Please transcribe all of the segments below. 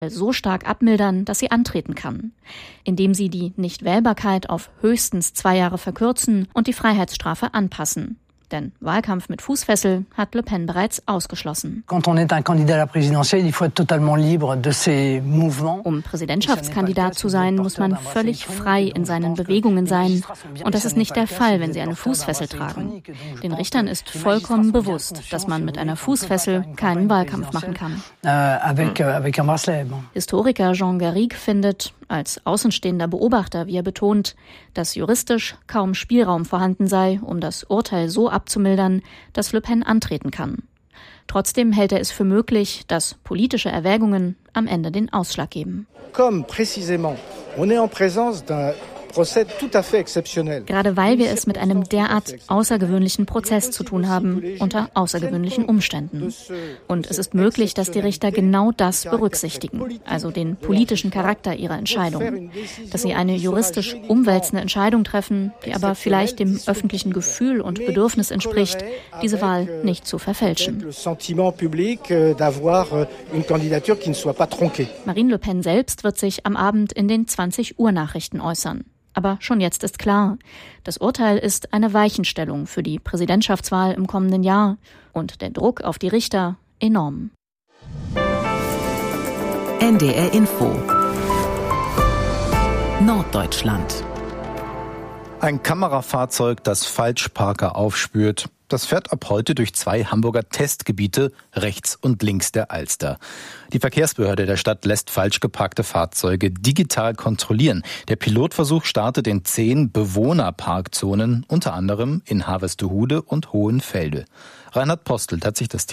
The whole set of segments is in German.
so stark abmildern, dass sie antreten kann, indem sie die Nichtwählbarkeit auf höchstens 2 Jahre verkürzen und die Freiheitsstrafe anpassen. Denn Wahlkampf mit Fußfessel hat Le Pen bereits ausgeschlossen. Um Präsidentschaftskandidat zu sein, muss man völlig frei in seinen Bewegungen sein. Und das ist nicht der Fall, wenn sie eine Fußfessel tragen. Den Richtern ist vollkommen bewusst, dass man mit einer Fußfessel keinen Wahlkampf machen kann. Historiker Jean Garrigue findet, als außenstehender Beobachter, wie er betont, dass juristisch kaum Spielraum vorhanden sei, um das Urteil so abzumildern, dass Le Pen antreten kann. Trotzdem hält er es für möglich, dass politische Erwägungen am Ende den Ausschlag geben. Comme précisément, on est en présence d'un Gerade weil wir es mit einem derart außergewöhnlichen Prozess zu tun haben, unter außergewöhnlichen Umständen. Und es ist möglich, dass die Richter genau das berücksichtigen, also den politischen Charakter ihrer Entscheidung. Dass sie eine juristisch umwälzende Entscheidung treffen, die aber vielleicht dem öffentlichen Gefühl und Bedürfnis entspricht, diese Wahl nicht zu verfälschen. Marine Le Pen selbst wird sich am Abend in den 20-Uhr-Nachrichten äußern. Aber schon jetzt ist klar, das Urteil ist eine Weichenstellung für die Präsidentschaftswahl im kommenden Jahr und der Druck auf die Richter enorm. NDR Info Norddeutschland. Ein Kamerafahrzeug, das Falschparker aufspürt. Das fährt ab heute durch 2 Hamburger Testgebiete rechts und links der Alster. Die Verkehrsbehörde der Stadt lässt falsch geparkte Fahrzeuge digital kontrollieren. Der Pilotversuch startet in 10 Bewohnerparkzonen, unter anderem in Harvestehude und Hohenfelde. Reinhard Postelt hat sich das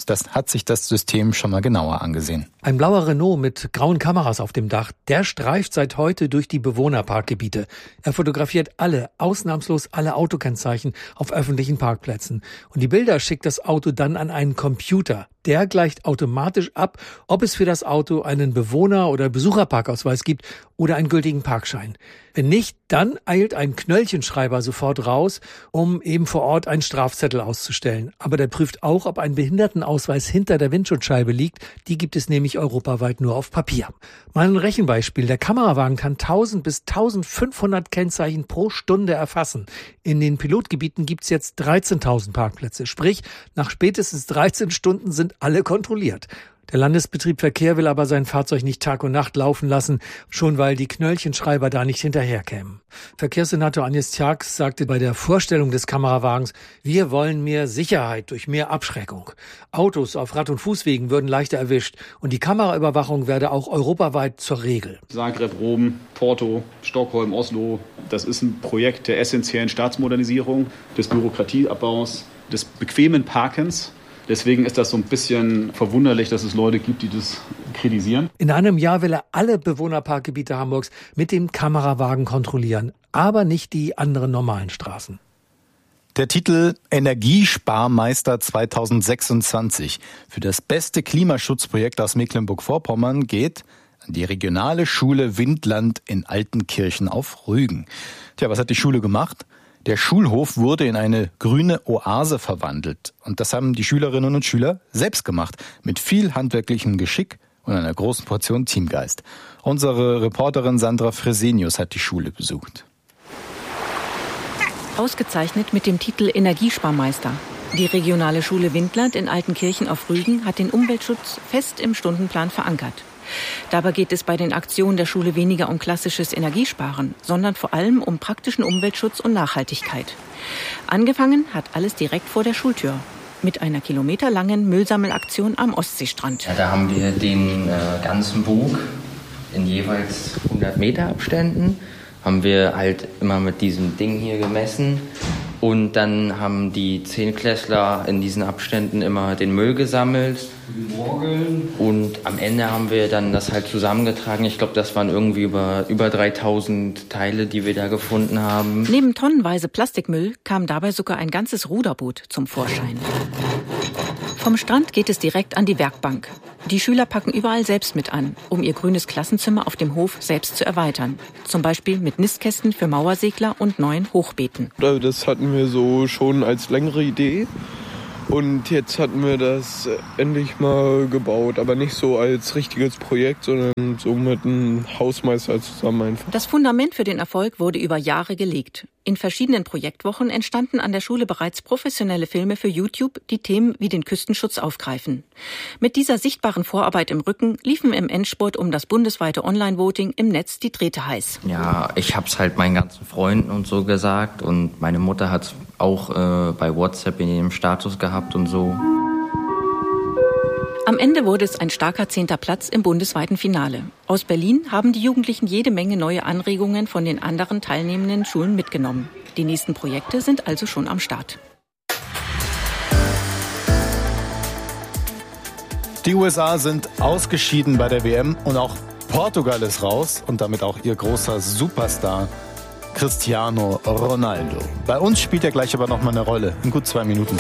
System schon mal genauer angesehen. Ein blauer Renault mit grauen Kameras auf dem Dach, der streift seit heute durch die Bewohnerparkgebiete. Er fotografiert ausnahmslos alle Autokennzeichen auf öffentlichen Parkplätzen. Und die Bilder schickt das Auto dann an einen Computer. Der gleicht automatisch ab, ob es für das Auto einen Bewohner- oder Besucherparkausweis gibt oder einen gültigen Parkschein. Wenn nicht, dann eilt ein Knöllchenschreiber sofort raus, um eben vor Ort einen Strafzettel auszustellen. Aber der prüft auch, ob ein Behindertenausweis hinter der Windschutzscheibe liegt. Die gibt es nämlich europaweit nur auf Papier. Mal ein Rechenbeispiel. Der Kamerawagen kann 1000 bis 1500 Kennzeichen pro Stunde erfassen. In den Pilotgebieten gibt's jetzt 13.000 Parkplätze. Sprich, nach spätestens 13 Stunden sind alle kontrolliert. Der Landesbetrieb Verkehr will aber sein Fahrzeug nicht Tag und Nacht laufen lassen, schon weil die Knöllchenschreiber da nicht hinterherkämen. Verkehrssenator Agnes Tjax sagte bei der Vorstellung des Kamerawagens, wir wollen mehr Sicherheit durch mehr Abschreckung. Autos auf Rad- und Fußwegen würden leichter erwischt und die Kameraüberwachung werde auch europaweit zur Regel. Zagreb, Rom, Porto, Stockholm, Oslo, das ist ein Projekt der essentiellen Staatsmodernisierung, des Bürokratieabbaus, des bequemen Parkens. Deswegen ist das so ein bisschen verwunderlich, dass es Leute gibt, die das kritisieren. In einem Jahr will er alle Bewohnerparkgebiete Hamburgs mit dem Kamerawagen kontrollieren, aber nicht die anderen normalen Straßen. Der Titel Energiesparmeister 2026 für das beste Klimaschutzprojekt aus Mecklenburg-Vorpommern geht an die regionale Schule Windland in Altenkirchen auf Rügen. Tja, was hat die Schule gemacht? Der Schulhof wurde in eine grüne Oase verwandelt. Und das haben die Schülerinnen und Schüler selbst gemacht. Mit viel handwerklichem Geschick und einer großen Portion Teamgeist. Unsere Reporterin Sandra Fresenius hat die Schule besucht. Ausgezeichnet mit dem Titel Energiesparmeister. Die regionale Schule Windland in Altenkirchen auf Rügen hat den Umweltschutz fest im Stundenplan verankert. Dabei geht es bei den Aktionen der Schule weniger um klassisches Energiesparen, sondern vor allem um praktischen Umweltschutz und Nachhaltigkeit. Angefangen hat alles direkt vor der Schultür mit einer kilometerlangen Müllsammelaktion am Ostseestrand. Ja, da haben wir den ganzen Bug in jeweils 100 Meter Abständen, haben wir halt immer mit diesem Ding hier gemessen. Und dann haben die Zehntklässler in diesen Abständen immer den Müll gesammelt. Und am Ende haben wir dann das halt zusammengetragen. Ich glaube, das waren irgendwie über 3000 Teile, die wir da gefunden haben. Neben tonnenweise Plastikmüll kam dabei sogar ein ganzes Ruderboot zum Vorschein. Vom Strand geht es direkt an die Werkbank. Die Schüler packen überall selbst mit an, um ihr grünes Klassenzimmer auf dem Hof selbst zu erweitern. Zum Beispiel mit Nistkästen für Mauersegler und neuen Hochbeeten. Das hatten wir so schon als längere Idee. Und jetzt hatten wir das endlich mal gebaut, aber nicht so als richtiges Projekt, sondern so mit einem Hausmeister zusammen einfach. Das Fundament für den Erfolg wurde über Jahre gelegt. In verschiedenen Projektwochen entstanden an der Schule bereits professionelle Filme für YouTube, die Themen wie den Küstenschutz aufgreifen. Mit dieser sichtbaren Vorarbeit im Rücken liefen im Endspurt um das bundesweite Online-Voting im Netz die Drähte heiß. Ja, ich hab's halt meinen ganzen Freunden und so gesagt und meine Mutter hat's auch bei WhatsApp in ihrem Status gehabt und so. Am Ende wurde es ein starker 10. Platz im bundesweiten Finale. Aus Berlin haben die Jugendlichen jede Menge neue Anregungen von den anderen teilnehmenden Schulen mitgenommen. Die nächsten Projekte sind also schon am Start. Die USA sind ausgeschieden bei der WM und auch Portugal ist raus und damit auch ihr großer Superstar Cristiano Ronaldo. Bei uns spielt er gleich aber noch mal eine Rolle, in gut 2 Minuten.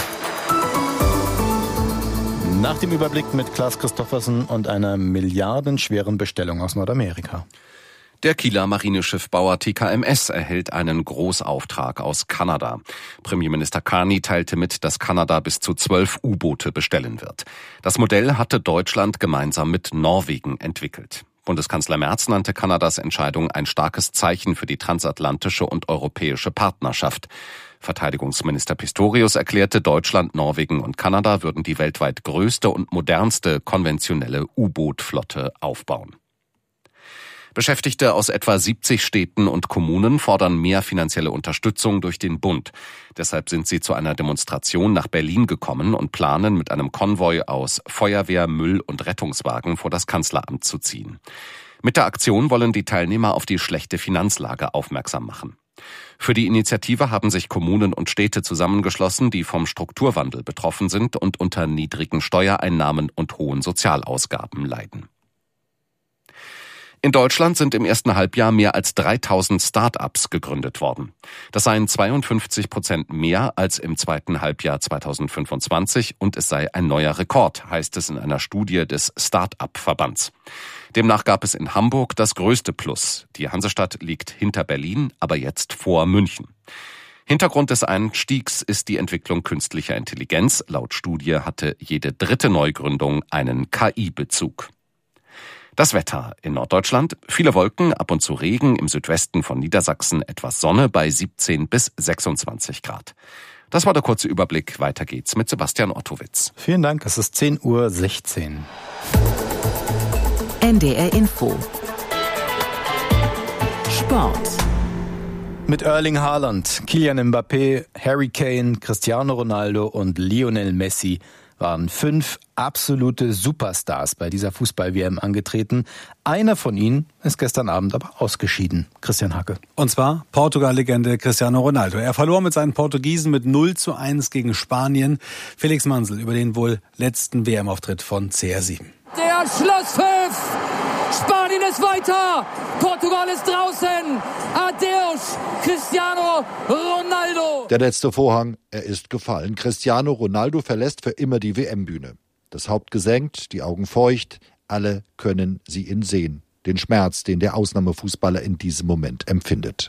Nach dem Überblick mit Klaas Christoffersen und einer milliardenschweren Bestellung aus Nordamerika. Der Kieler Marineschiffbauer TKMS erhält einen Großauftrag aus Kanada. Premierminister Carney teilte mit, dass Kanada bis zu 12 U-Boote bestellen wird. Das Modell hatte Deutschland gemeinsam mit Norwegen entwickelt. Bundeskanzler Merz nannte Kanadas Entscheidung ein starkes Zeichen für die transatlantische und europäische Partnerschaft. Verteidigungsminister Pistorius erklärte, Deutschland, Norwegen und Kanada würden die weltweit größte und modernste konventionelle U-Boot-Flotte aufbauen. Beschäftigte aus etwa 70 Städten und Kommunen fordern mehr finanzielle Unterstützung durch den Bund. Deshalb sind sie zu einer Demonstration nach Berlin gekommen und planen, mit einem Konvoi aus Feuerwehr, Müll und Rettungswagen vor das Kanzleramt zu ziehen. Mit der Aktion wollen die Teilnehmer auf die schlechte Finanzlage aufmerksam machen. Für die Initiative haben sich Kommunen und Städte zusammengeschlossen, die vom Strukturwandel betroffen sind und unter niedrigen Steuereinnahmen und hohen Sozialausgaben leiden. In Deutschland sind im ersten Halbjahr mehr als 3000 Start-ups gegründet worden. Das seien 52% mehr als im zweiten Halbjahr 2025 und es sei ein neuer Rekord, heißt es in einer Studie des Start-up-Verbands. Demnach gab es in Hamburg das größte Plus. Die Hansestadt liegt hinter Berlin, aber jetzt vor München. Hintergrund des Einstiegs ist die Entwicklung künstlicher Intelligenz. Laut Studie hatte jede dritte Neugründung einen KI-Bezug. Das Wetter in Norddeutschland, viele Wolken, ab und zu Regen, im Südwesten von Niedersachsen etwas Sonne bei 17 bis 26 Grad. Das war der kurze Überblick. Weiter geht's mit Sebastian Ottowitz. Vielen Dank, es ist 10:16 Uhr. NDR Info. Sport. Mit Erling Haaland, Kylian Mbappé, Harry Kane, Cristiano Ronaldo und Lionel Messi waren 5 absolute Superstars bei dieser Fußball-WM angetreten. Einer von ihnen ist gestern Abend aber ausgeschieden. Christian Hacke. Und zwar Portugal-Legende Cristiano Ronaldo. Er verlor mit seinen Portugiesen mit 0:1 gegen Spanien. Felix Mansel über den wohl letzten WM-Auftritt von CR7. Der Schlusspfiff! Spanien ist weiter! Portugal ist draußen! Adeus, Cristiano Ronaldo! Der letzte Vorhang, er ist gefallen. Cristiano Ronaldo verlässt für immer die WM-Bühne. Das Haupt gesenkt, die Augen feucht, alle können sie ihn sehen. Den Schmerz, den der Ausnahmefußballer in diesem Moment empfindet.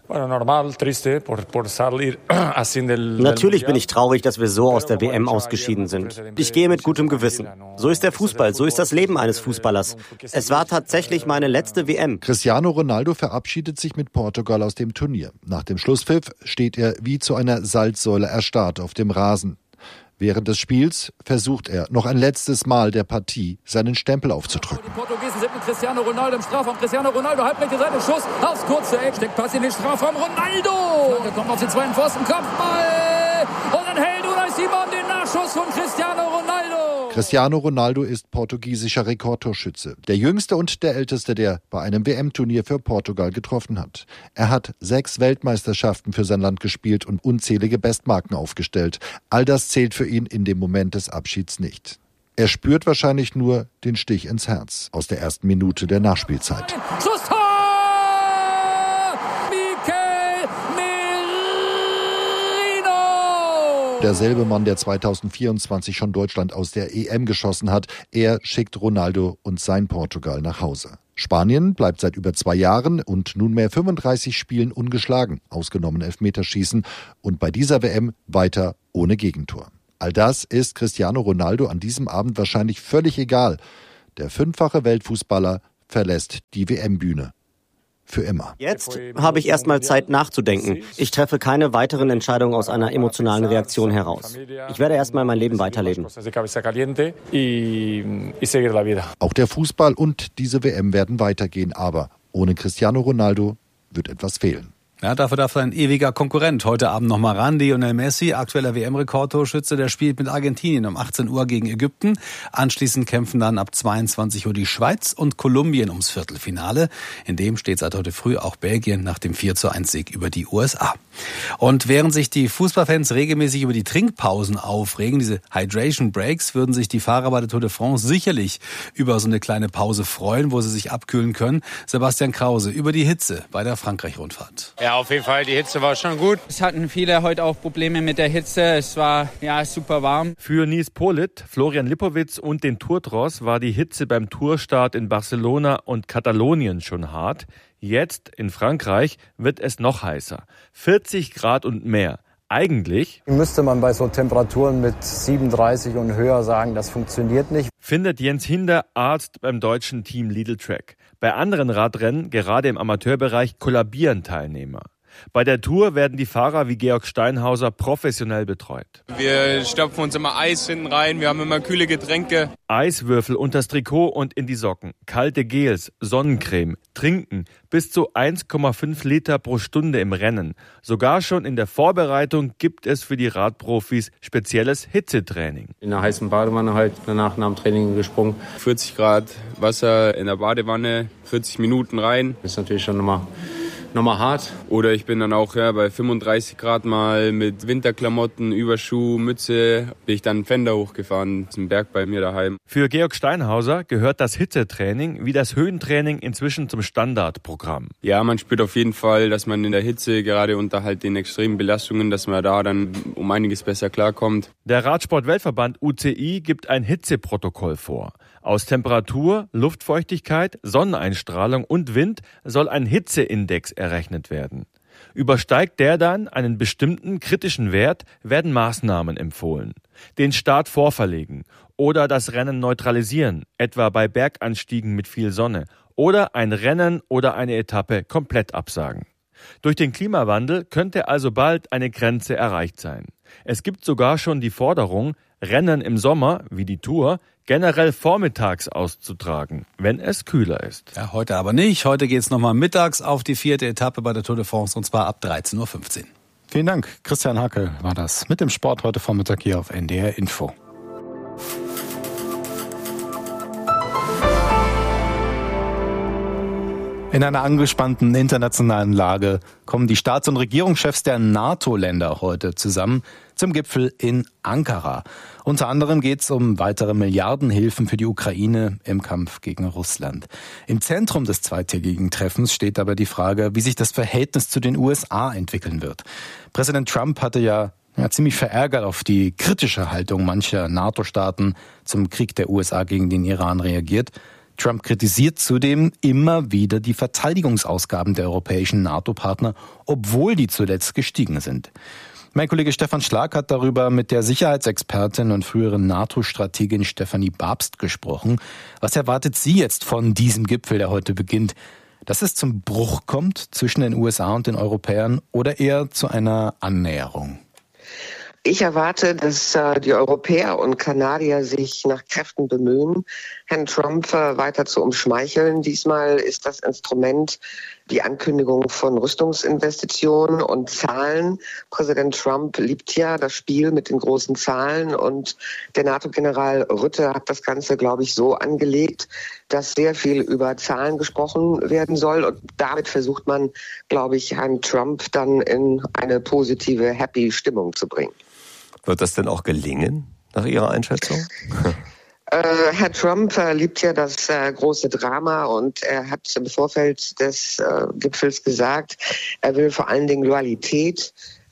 Natürlich bin ich traurig, dass wir so aus der WM ausgeschieden sind. Ich gehe mit gutem Gewissen. So ist der Fußball, so ist das Leben eines Fußballers. Es war tatsächlich meine letzte WM. Cristiano Ronaldo verabschiedet sich mit Portugal aus dem Turnier. Nach dem Schlusspfiff steht er wie zu einer Salzsäule erstarrt auf dem Rasen. Während des Spiels versucht er noch ein letztes Mal der Partie seinen Stempel aufzudrücken. Die Portugiesen sind mit Cristiano Ronaldo im Strafraum. Cristiano Ronaldo, Halbmeter Seite, Schuss aufs kurze Eck. Steckt Pass in den Strafraum. Ronaldo! Der kommt auf den zweiten Pfosten, Kopfball! Und dann hält Unai Simon den Nachschuss von Cristiano Ronaldo. Cristiano Ronaldo ist portugiesischer Rekordtorschütze. Der jüngste und der älteste, der bei einem WM-Turnier für Portugal getroffen hat. Er hat 6 Weltmeisterschaften für sein Land gespielt und unzählige Bestmarken aufgestellt. All das zählt für ihn in dem Moment des Abschieds nicht. Er spürt wahrscheinlich nur den Stich ins Herz aus der ersten Minute der Nachspielzeit. Schlusstor! Mikel Merino! Derselbe Mann, der 2024 schon Deutschland aus der EM geschossen hat, er schickt Ronaldo und sein Portugal nach Hause. Spanien bleibt seit über 2 Jahren und nunmehr 35 Spielen ungeschlagen, ausgenommen Elfmeterschießen, und bei dieser WM weiter ohne Gegentor. All das ist Cristiano Ronaldo an diesem Abend wahrscheinlich völlig egal. Der 5-fache Weltfußballer verlässt die WM-Bühne. Für immer. Jetzt habe ich erstmal Zeit nachzudenken. Ich treffe keine weiteren Entscheidungen aus einer emotionalen Reaktion heraus. Ich werde erstmal mein Leben weiterleben. Auch der Fußball und diese WM werden weitergehen, aber ohne Cristiano Ronaldo wird etwas fehlen. Ja, dafür darf sein ewiger Konkurrent heute Abend nochmal ran. Lionel Messi, aktueller WM-Rekordtorschütze, der spielt mit Argentinien um 18 Uhr gegen Ägypten. Anschließend kämpfen dann ab 22 Uhr die Schweiz und Kolumbien ums Viertelfinale. In dem steht seit heute früh auch Belgien nach dem 4:1-Sieg über die USA. Und während sich die Fußballfans regelmäßig über die Trinkpausen aufregen, diese Hydration Breaks, würden sich die Fahrer bei der Tour de France sicherlich über so eine kleine Pause freuen, wo sie sich abkühlen können. Sebastian Krause über die Hitze bei der Frankreich-Rundfahrt. Ja, auf jeden Fall, die Hitze war schon gut. Es hatten viele heute auch Probleme mit der Hitze. Es war super warm. Für Nils Politt, Florian Lipowitz und den Tourtross war die Hitze beim Tourstart in Barcelona und Katalonien schon hart. Jetzt in Frankreich wird es noch heißer. 40 Grad und mehr. Eigentlich müsste man bei so Temperaturen mit 37 und höher sagen, das funktioniert nicht. Findet Jens Hinder, Arzt beim deutschen Team Lidl Trek. Bei anderen Radrennen, gerade im Amateurbereich, kollabieren Teilnehmer. Bei der Tour werden die Fahrer wie Georg Steinhauser professionell betreut. Wir stopfen uns immer Eis hinten rein, wir haben immer kühle Getränke. Eiswürfel unters Trikot und in die Socken, kalte Gels, Sonnencreme, Trinken, bis zu 1,5 Liter pro Stunde im Rennen. Sogar schon in der Vorbereitung gibt es für die Radprofis spezielles Hitzetraining. In der heißen Badewanne halt danach nach dem Training gesprungen. 40 Grad Wasser in der Badewanne, 40 Minuten rein. Das ist natürlich schon nochmal hart. Oder ich bin dann auch bei 35 Grad mal mit Winterklamotten, Überschuh, Mütze, bin ich dann einen Pfänder hochgefahren zum Berg bei mir daheim. Für Georg Steinhauser gehört das Hitzetraining wie das Höhentraining inzwischen zum Standardprogramm. Ja, man spürt auf jeden Fall, dass man in der Hitze, gerade unter halt den extremen Belastungen, dass man da dann um einiges besser klarkommt. Der Radsport-Weltverband UCI gibt ein Hitzeprotokoll vor. Aus Temperatur, Luftfeuchtigkeit, Sonneneinstrahlung und Wind soll ein Hitzeindex errechnet werden. Übersteigt der dann einen bestimmten kritischen Wert, werden Maßnahmen empfohlen. Den Start vorverlegen oder das Rennen neutralisieren, etwa bei Berganstiegen mit viel Sonne, oder ein Rennen oder eine Etappe komplett absagen. Durch den Klimawandel könnte also bald eine Grenze erreicht sein. Es gibt sogar schon die Forderung, Rennen im Sommer, wie die Tour, generell vormittags auszutragen, wenn es kühler ist. Ja, heute aber nicht. Heute geht's nochmal mittags auf die 4. Etappe bei der Tour de France, und zwar ab 13:15 Uhr. Vielen Dank. Christian Hackel war das mit dem Sport heute Vormittag hier auf NDR Info. In einer angespannten internationalen Lage kommen die Staats- und Regierungschefs der NATO-Länder heute zusammen zum Gipfel in Ankara. Unter anderem geht es um weitere Milliardenhilfen für die Ukraine im Kampf gegen Russland. Im Zentrum des zweitägigen Treffens steht aber die Frage, wie sich das Verhältnis zu den USA entwickeln wird. Präsident Trump hatte ja ziemlich verärgert auf die kritische Haltung mancher NATO-Staaten zum Krieg der USA gegen den Iran reagiert. Trump kritisiert zudem immer wieder die Verteidigungsausgaben der europäischen NATO-Partner, obwohl die zuletzt gestiegen sind. Mein Kollege Stefan Schlag hat darüber mit der Sicherheitsexpertin und früheren NATO-Strategin Stefanie Babst gesprochen. Was erwartet sie jetzt von diesem Gipfel, der heute beginnt? Dass es zum Bruch kommt zwischen den USA und den Europäern oder eher zu einer Annäherung? Ich erwarte, dass die Europäer und Kanadier sich nach Kräften bemühen, Herrn Trump weiter zu umschmeicheln. Diesmal ist das Instrument die Ankündigung von Rüstungsinvestitionen und Zahlen. Präsident Trump liebt ja das Spiel mit den großen Zahlen, und der NATO-General Rutte hat das Ganze, glaube ich, so angelegt, dass sehr viel über Zahlen gesprochen werden soll, und damit versucht man, glaube ich, Herrn Trump dann in eine positive, happy Stimmung zu bringen. Wird das denn auch gelingen, nach Ihrer Einschätzung? Herr Trump liebt ja das große Drama, und er hat im Vorfeld des Gipfels gesagt, er will vor allen Dingen Loyalität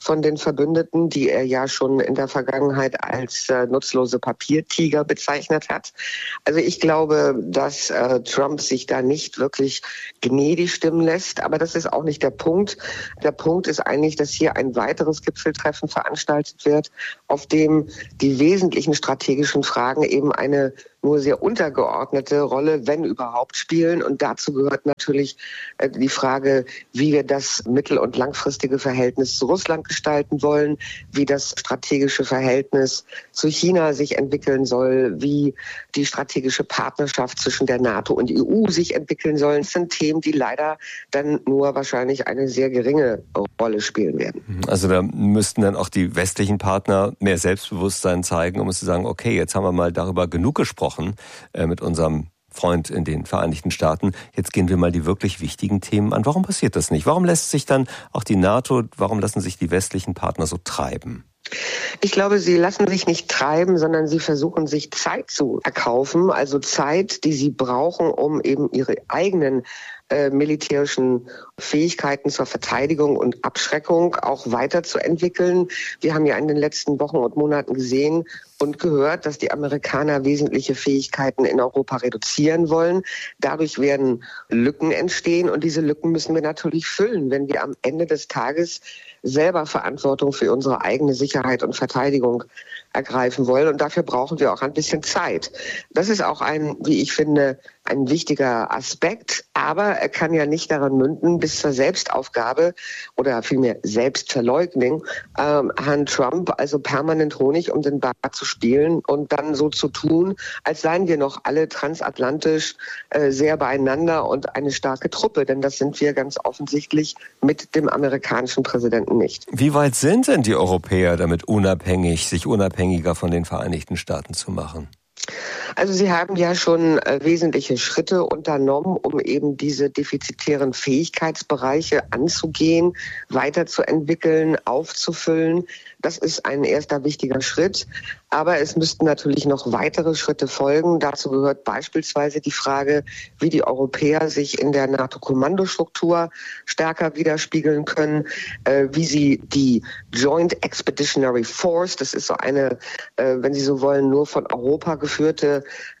von den Verbündeten, die er ja schon in der Vergangenheit als nutzlose Papiertiger bezeichnet hat. Also ich glaube, dass Trump sich da nicht wirklich gnädig stimmen lässt, aber das ist auch nicht der Punkt. Der Punkt ist eigentlich, dass hier ein weiteres Gipfeltreffen veranstaltet wird, auf dem die wesentlichen strategischen Fragen eben eine nur sehr untergeordnete Rolle, wenn überhaupt, spielen. Und dazu gehört natürlich die Frage, wie wir das mittel- und langfristige Verhältnis zu Russland gestalten wollen, wie das strategische Verhältnis zu China sich entwickeln soll, wie die strategische Partnerschaft zwischen der NATO und EU sich entwickeln soll. Das sind Themen, die leider dann nur wahrscheinlich eine sehr geringe Rolle spielen werden. Also da müssten dann auch die westlichen Partner mehr Selbstbewusstsein zeigen, um es zu sagen, okay, jetzt haben wir mal darüber genug gesprochen mit unserem Freund in den Vereinigten Staaten. Jetzt gehen wir mal die wirklich wichtigen Themen an. Warum passiert das nicht? Warum lässt sich dann auch die NATO, warum lassen sich die westlichen Partner so treiben? Ich glaube, sie lassen sich nicht treiben, sondern sie versuchen, sich Zeit zu erkaufen. Also Zeit, die sie brauchen, um eben ihre eigenen militärischen Fähigkeiten zur Verteidigung und Abschreckung auch weiterzuentwickeln. Wir haben ja in den letzten Wochen und Monaten gesehen und gehört, dass die Amerikaner wesentliche Fähigkeiten in Europa reduzieren wollen. Dadurch werden Lücken entstehen und diese Lücken müssen wir natürlich füllen, wenn wir am Ende des Tages selber Verantwortung für unsere eigene Sicherheit und Verteidigung ergreifen wollen. Und dafür brauchen wir auch ein bisschen Zeit. Das ist auch ein, wie ich finde, ein wichtiger Aspekt. Aber er kann ja nicht daran münden, bis zur Selbstaufgabe oder vielmehr Selbstverleugnung Herrn Trump also permanent Honig um den Bart zu spielen und dann so zu tun, als seien wir noch alle transatlantisch sehr beieinander und eine starke Truppe. Denn das sind wir ganz offensichtlich mit dem amerikanischen Präsidenten nicht. Wie weit sind denn die Europäer damit sich unabhängiger von den Vereinigten Staaten zu machen? Also sie haben ja schon wesentliche Schritte unternommen, um eben diese defizitären Fähigkeitsbereiche anzugehen, weiterzuentwickeln, aufzufüllen. Das ist ein erster wichtiger Schritt. Aber es müssten natürlich noch weitere Schritte folgen. Dazu gehört beispielsweise die Frage, wie die Europäer sich in der NATO-Kommandostruktur stärker widerspiegeln können, wie sie die Joint Expeditionary Force, das ist so eine, wenn Sie so wollen, nur von Europa geführte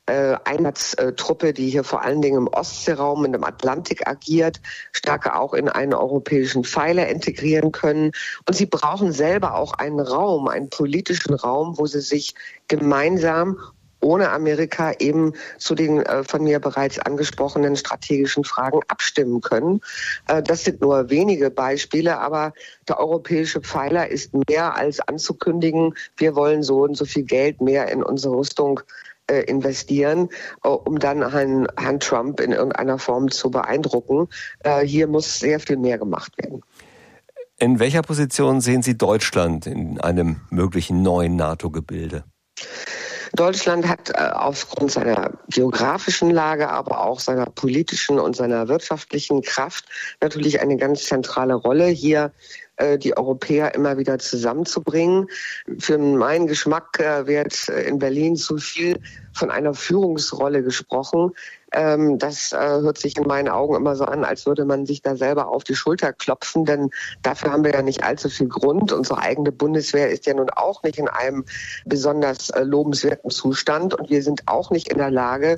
Einsatztruppe, die hier vor allen Dingen im Ostseeraum, in dem Atlantik agiert, stärker auch in einen europäischen Pfeiler integrieren können. Und sie brauchen selber auch einen Raum, einen politischen Raum, wo sie sich gemeinsam ohne Amerika eben zu den von mir bereits angesprochenen strategischen Fragen abstimmen können. Das sind nur wenige Beispiele, aber der europäische Pfeiler ist mehr als anzukündigen, wir wollen so und so viel Geld mehr in unsere Rüstung investieren, um dann Herrn Trump in irgendeiner Form zu beeindrucken. Hier muss sehr viel mehr gemacht werden. In welcher Position sehen Sie Deutschland in einem möglichen neuen NATO-Gebilde? Deutschland hat aufgrund seiner geografischen Lage, aber auch seiner politischen und seiner wirtschaftlichen Kraft natürlich eine ganz zentrale Rolle, hier die Europäer immer wieder zusammenzubringen. Für meinen Geschmack wird in Berlin zu viel von einer Führungsrolle gesprochen. Das hört sich in meinen Augen immer so an, als würde man sich da selber auf die Schulter klopfen, denn dafür haben wir ja nicht allzu viel Grund. Unsere eigene Bundeswehr ist ja nun auch nicht in einem besonders lobenswerten Zustand und wir sind auch nicht in der Lage,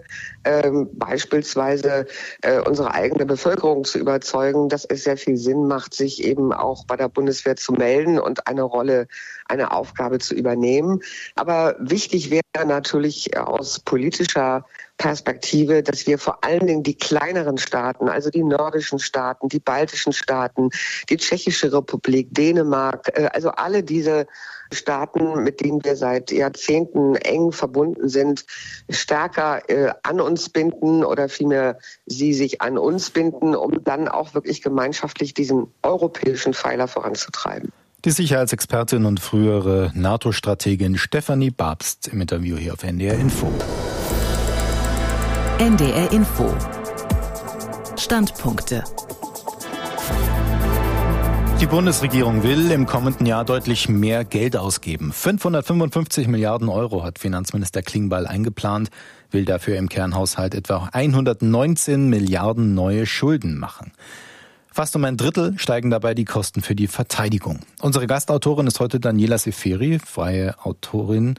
beispielsweise unsere eigene Bevölkerung zu überzeugen, dass es sehr viel Sinn macht, sich eben auch bei der Bundeswehr zu melden und eine Rolle, eine Aufgabe zu übernehmen. Aber wichtig wäre natürlich aus politischer Perspektive, dass wir vor allen Dingen die kleineren Staaten, also die nordischen Staaten, die baltischen Staaten, die Tschechische Republik, Dänemark, also alle diese Staaten, mit denen wir seit Jahrzehnten eng verbunden sind, stärker an uns binden oder vielmehr sie sich an uns binden, um dann auch wirklich gemeinschaftlich diesen europäischen Pfeiler voranzutreiben. Die Sicherheitsexpertin und frühere NATO-Strategin Stefanie Babst im Interview hier auf NDR Info. NDR Info. Standpunkte. Die Bundesregierung will im kommenden Jahr deutlich mehr Geld ausgeben. 555 Milliarden Euro hat Finanzminister Klingbeil eingeplant, will dafür im Kernhaushalt etwa 119 Milliarden neue Schulden machen. Fast um ein Drittel steigen dabei die Kosten für die Verteidigung. Unsere Gastautorin ist heute Daniela Seferi, freie Autorin,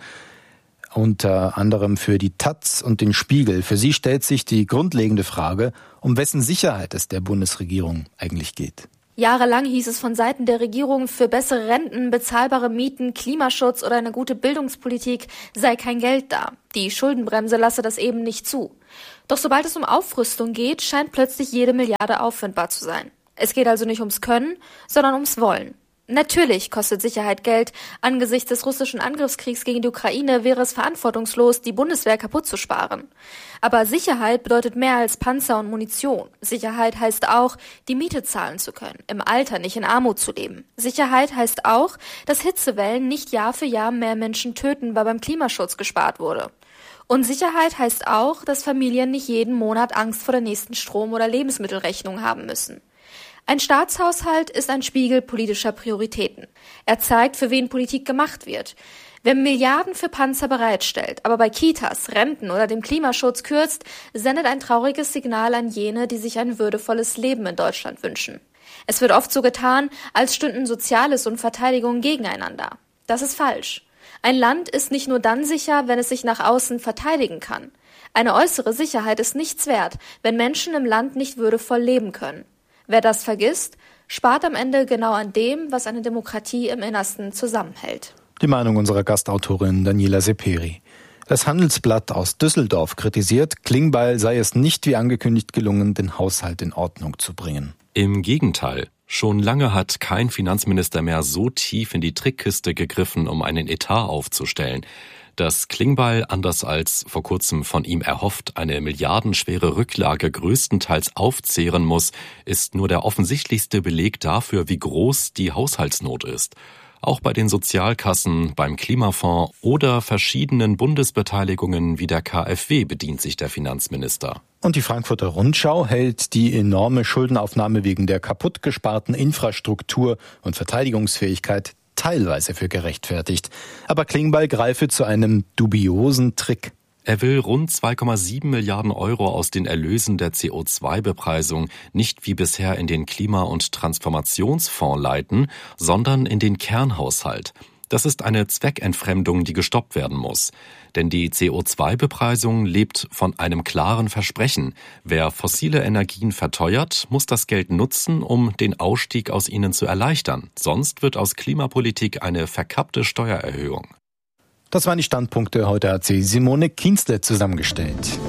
unter anderem für die taz und den Spiegel. Für sie stellt sich die grundlegende Frage, um wessen Sicherheit es der Bundesregierung eigentlich geht. Jahrelang hieß es von Seiten der Regierung, für bessere Renten, bezahlbare Mieten, Klimaschutz oder eine gute Bildungspolitik sei kein Geld da. Die Schuldenbremse lasse das eben nicht zu. Doch sobald es um Aufrüstung geht, scheint plötzlich jede Milliarde auffindbar zu sein. Es geht also nicht ums Können, sondern ums Wollen. Natürlich kostet Sicherheit Geld. Angesichts des russischen Angriffskriegs gegen die Ukraine wäre es verantwortungslos, die Bundeswehr kaputt zu sparen. Aber Sicherheit bedeutet mehr als Panzer und Munition. Sicherheit heißt auch, die Miete zahlen zu können, im Alter nicht in Armut zu leben. Sicherheit heißt auch, dass Hitzewellen nicht Jahr für Jahr mehr Menschen töten, weil beim Klimaschutz gespart wurde. Und Sicherheit heißt auch, dass Familien nicht jeden Monat Angst vor der nächsten Strom- oder Lebensmittelrechnung haben müssen. Ein Staatshaushalt ist ein Spiegel politischer Prioritäten. Er zeigt, für wen Politik gemacht wird. Wer Milliarden für Panzer bereitstellt, aber bei Kitas, Renten oder dem Klimaschutz kürzt, sendet ein trauriges Signal an jene, die sich ein würdevolles Leben in Deutschland wünschen. Es wird oft so getan, als stünden Soziales und Verteidigung gegeneinander. Das ist falsch. Ein Land ist nicht nur dann sicher, wenn es sich nach außen verteidigen kann. Eine äußere Sicherheit ist nichts wert, wenn Menschen im Land nicht würdevoll leben können. Wer das vergisst, spart am Ende genau an dem, was eine Demokratie im Innersten zusammenhält. Die Meinung unserer Gastautorin Daniela Seferi. Das Handelsblatt aus Düsseldorf kritisiert, Klingbeil sei es nicht wie angekündigt gelungen, den Haushalt in Ordnung zu bringen. Im Gegenteil. Schon lange hat kein Finanzminister mehr so tief in die Trickkiste gegriffen, um einen Etat aufzustellen. Dass Klingbeil, anders als vor kurzem von ihm erhofft, eine milliardenschwere Rücklage größtenteils aufzehren muss, ist nur der offensichtlichste Beleg dafür, wie groß die Haushaltsnot ist. Auch bei den Sozialkassen, beim Klimafonds oder verschiedenen Bundesbeteiligungen wie der KfW bedient sich der Finanzminister. Und die Frankfurter Rundschau hält die enorme Schuldenaufnahme wegen der kaputt gesparten Infrastruktur und Verteidigungsfähigkeit teilweise für gerechtfertigt. Aber Klingbeil greife zu einem dubiosen Trick. Er will rund 2,7 Milliarden Euro aus den Erlösen der CO2-Bepreisung nicht wie bisher in den Klima- und Transformationsfonds leiten, sondern in den Kernhaushalt. Das ist eine Zweckentfremdung, die gestoppt werden muss. Denn die CO2-Bepreisung lebt von einem klaren Versprechen. Wer fossile Energien verteuert, muss das Geld nutzen, um den Ausstieg aus ihnen zu erleichtern. Sonst wird aus Klimapolitik eine verkappte Steuererhöhung. Das waren die Standpunkte. Heute hat sie Simone Kienzle zusammengestellt.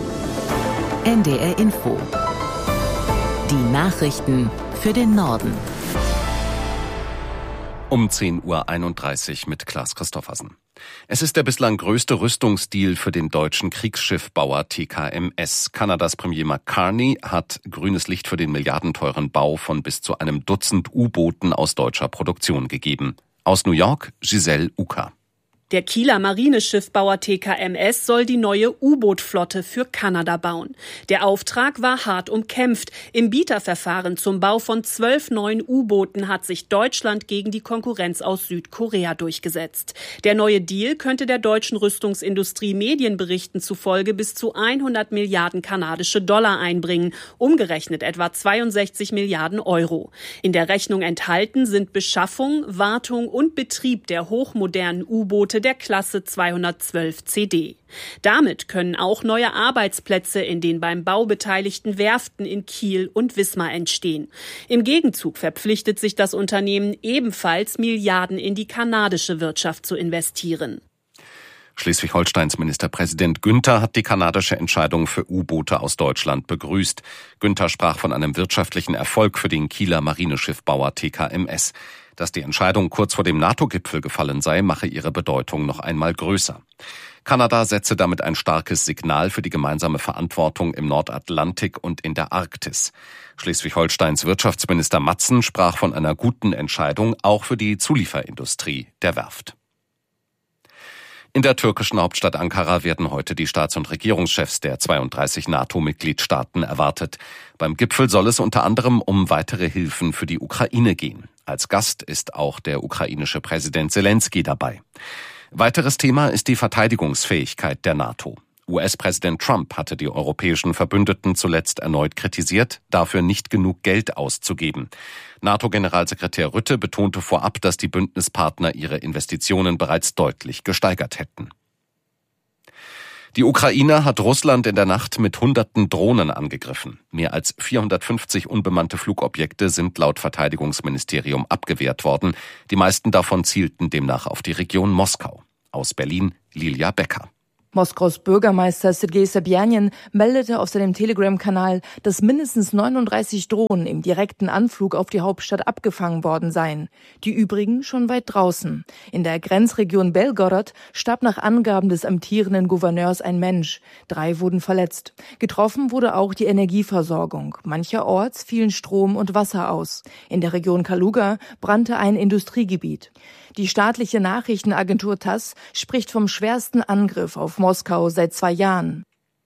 NDR Info. Die Nachrichten für den Norden. Um 10.31 Uhr mit Klaas Christoffersen. Es ist der bislang größte Rüstungsdeal für den deutschen Kriegsschiffbauer TKMS. Kanadas Premier Mark Carney hat grünes Licht für den milliardenteuren Bau von bis zu einem Dutzend U-Booten aus deutscher Produktion gegeben. Aus New York, Giselle Uka. Der Kieler Marineschiffbauer TKMS soll die neue U-Boot-Flotte für Kanada bauen. Der Auftrag war hart umkämpft. Im Bieterverfahren zum Bau von 12 neuen U-Booten hat sich Deutschland gegen die Konkurrenz aus Südkorea durchgesetzt. Der neue Deal könnte der deutschen Rüstungsindustrie Medienberichten zufolge bis zu 100 Milliarden kanadische Dollar einbringen, umgerechnet etwa 62 Milliarden Euro. In der Rechnung enthalten sind Beschaffung, Wartung und Betrieb der hochmodernen U-Boote der Klasse 212 CD. Damit können auch neue Arbeitsplätze in den beim Bau beteiligten Werften in Kiel und Wismar entstehen. Im Gegenzug verpflichtet sich das Unternehmen ebenfalls, Milliarden in die kanadische Wirtschaft zu investieren. Schleswig-Holsteins Ministerpräsident Günther hat die kanadische Entscheidung für U-Boote aus Deutschland begrüßt. Günther sprach von einem wirtschaftlichen Erfolg für den Kieler Marineschiffbauer TKMS. Dass die Entscheidung kurz vor dem NATO-Gipfel gefallen sei, mache ihre Bedeutung noch einmal größer. Kanada setze damit ein starkes Signal für die gemeinsame Verantwortung im Nordatlantik und in der Arktis. Schleswig-Holsteins Wirtschaftsminister Matzen sprach von einer guten Entscheidung auch für die Zulieferindustrie der Werft. In der türkischen Hauptstadt Ankara werden heute die Staats- und Regierungschefs der 32 NATO-Mitgliedstaaten erwartet. Beim Gipfel soll es unter anderem um weitere Hilfen für die Ukraine gehen. Als Gast ist auch der ukrainische Präsident Selenskyj dabei. Weiteres Thema ist die Verteidigungsfähigkeit der NATO. US-Präsident Trump hatte die europäischen Verbündeten zuletzt erneut kritisiert, dafür nicht genug Geld auszugeben. NATO-Generalsekretär Rutte betonte vorab, dass die Bündnispartner ihre Investitionen bereits deutlich gesteigert hätten. Die Ukraine hat Russland in der Nacht mit Hunderten Drohnen angegriffen. Mehr als 450 unbemannte Flugobjekte sind laut Verteidigungsministerium abgewehrt worden. Die meisten davon zielten demnach auf die Region Moskau. Aus Berlin, Lilia Becker. Moskaus Bürgermeister Sergei Sobjanin meldete auf seinem Telegram-Kanal, dass mindestens 39 Drohnen im direkten Anflug auf die Hauptstadt abgefangen worden seien. Die übrigen schon weit draußen. In der Grenzregion Belgorod starb nach Angaben des amtierenden Gouverneurs ein Mensch. 3 wurden verletzt. Getroffen wurde auch die Energieversorgung. Mancherorts fielen Strom und Wasser aus. In der Region Kaluga brannte ein Industriegebiet. Die staatliche Nachrichtenagentur TASS spricht vom schwersten Angriff auf Moskau seit 2 Jahren.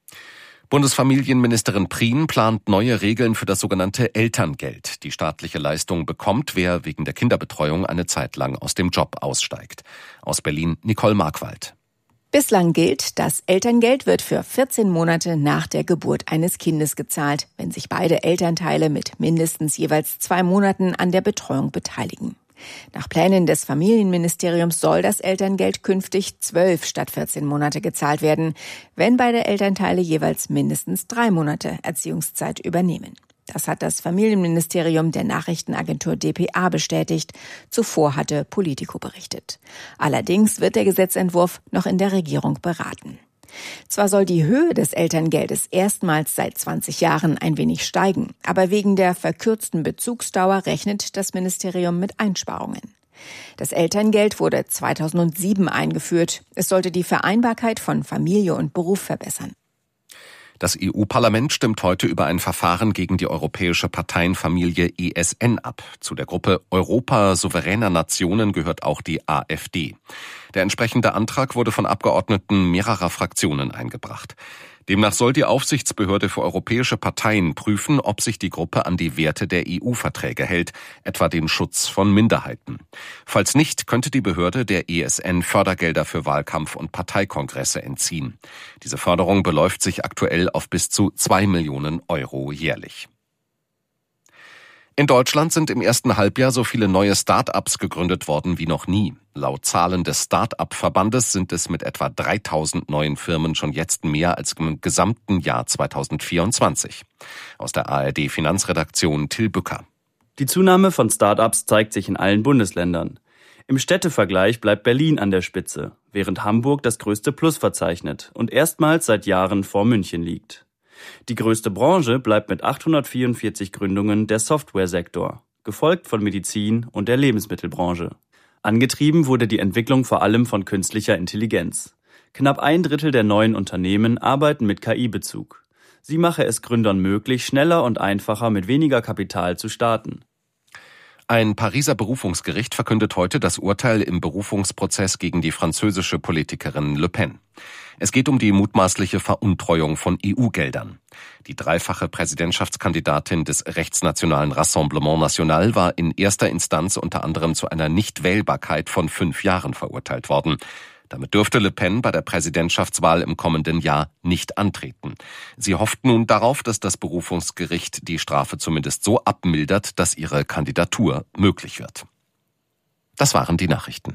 Bundesfamilienministerin Prien plant neue Regeln für das sogenannte Elterngeld. Die staatliche Leistung bekommt, wer wegen der Kinderbetreuung eine Zeit lang aus dem Job aussteigt. Aus Berlin, Nicole Markwald. Bislang gilt, das Elterngeld wird für 14 Monate nach der Geburt eines Kindes gezahlt, wenn sich beide Elternteile mit mindestens jeweils 2 Monaten an der Betreuung beteiligen. Nach Plänen des Familienministeriums soll das Elterngeld künftig 12 statt 14 Monate gezahlt werden, wenn beide Elternteile jeweils mindestens 3 Monate Erziehungszeit übernehmen. Das hat das Familienministerium der Nachrichtenagentur dpa bestätigt. Zuvor hatte Politico berichtet. Allerdings wird der Gesetzentwurf noch in der Regierung beraten. Zwar soll die Höhe des Elterngeldes erstmals seit 20 Jahren ein wenig steigen, aber wegen der verkürzten Bezugsdauer rechnet das Ministerium mit Einsparungen. Das Elterngeld wurde 2007 eingeführt. Es sollte die Vereinbarkeit von Familie und Beruf verbessern. Das EU-Parlament stimmt heute über ein Verfahren gegen die europäische Parteienfamilie ESN ab. Zu der Gruppe Europa souveräner Nationen gehört auch die AfD. Der entsprechende Antrag wurde von Abgeordneten mehrerer Fraktionen eingebracht. Demnach soll die Aufsichtsbehörde für europäische Parteien prüfen, ob sich die Gruppe an die Werte der EU-Verträge hält, etwa den Schutz von Minderheiten. Falls nicht, könnte die Behörde der ESN Fördergelder für Wahlkampf- und Parteikongresse entziehen. Diese Förderung beläuft sich aktuell auf bis zu 2 Millionen Euro jährlich. In Deutschland sind im ersten Halbjahr so viele neue Start-ups gegründet worden wie noch nie. Laut Zahlen des Start-up-Verbandes sind es mit etwa 3000 neuen Firmen schon jetzt mehr als im gesamten Jahr 2024. Aus der ARD-Finanzredaktion Till Bücker. Die Zunahme von Start-ups zeigt sich in allen Bundesländern. Im Städtevergleich bleibt Berlin an der Spitze, während Hamburg das größte Plus verzeichnet und erstmals seit Jahren vor München liegt. Die größte Branche bleibt mit 844 Gründungen der Softwaresektor, gefolgt von Medizin und der Lebensmittelbranche. Angetrieben wurde die Entwicklung vor allem von künstlicher Intelligenz. Knapp 1/3 der neuen Unternehmen arbeiten mit KI-Bezug. Sie mache es Gründern möglich, schneller und einfacher mit weniger Kapital zu starten. Ein Pariser Berufungsgericht verkündet heute das Urteil im Berufungsprozess gegen die französische Politikerin Le Pen. Es geht um die mutmaßliche Veruntreuung von EU-Geldern. Die dreifache Präsidentschaftskandidatin des rechtsnationalen Rassemblement National war in erster Instanz unter anderem zu einer Nichtwählbarkeit von 5 Jahren verurteilt worden. Damit dürfte Le Pen bei der Präsidentschaftswahl im kommenden Jahr nicht antreten. Sie hofft nun darauf, dass das Berufungsgericht die Strafe zumindest so abmildert, dass ihre Kandidatur möglich wird. Das waren die Nachrichten.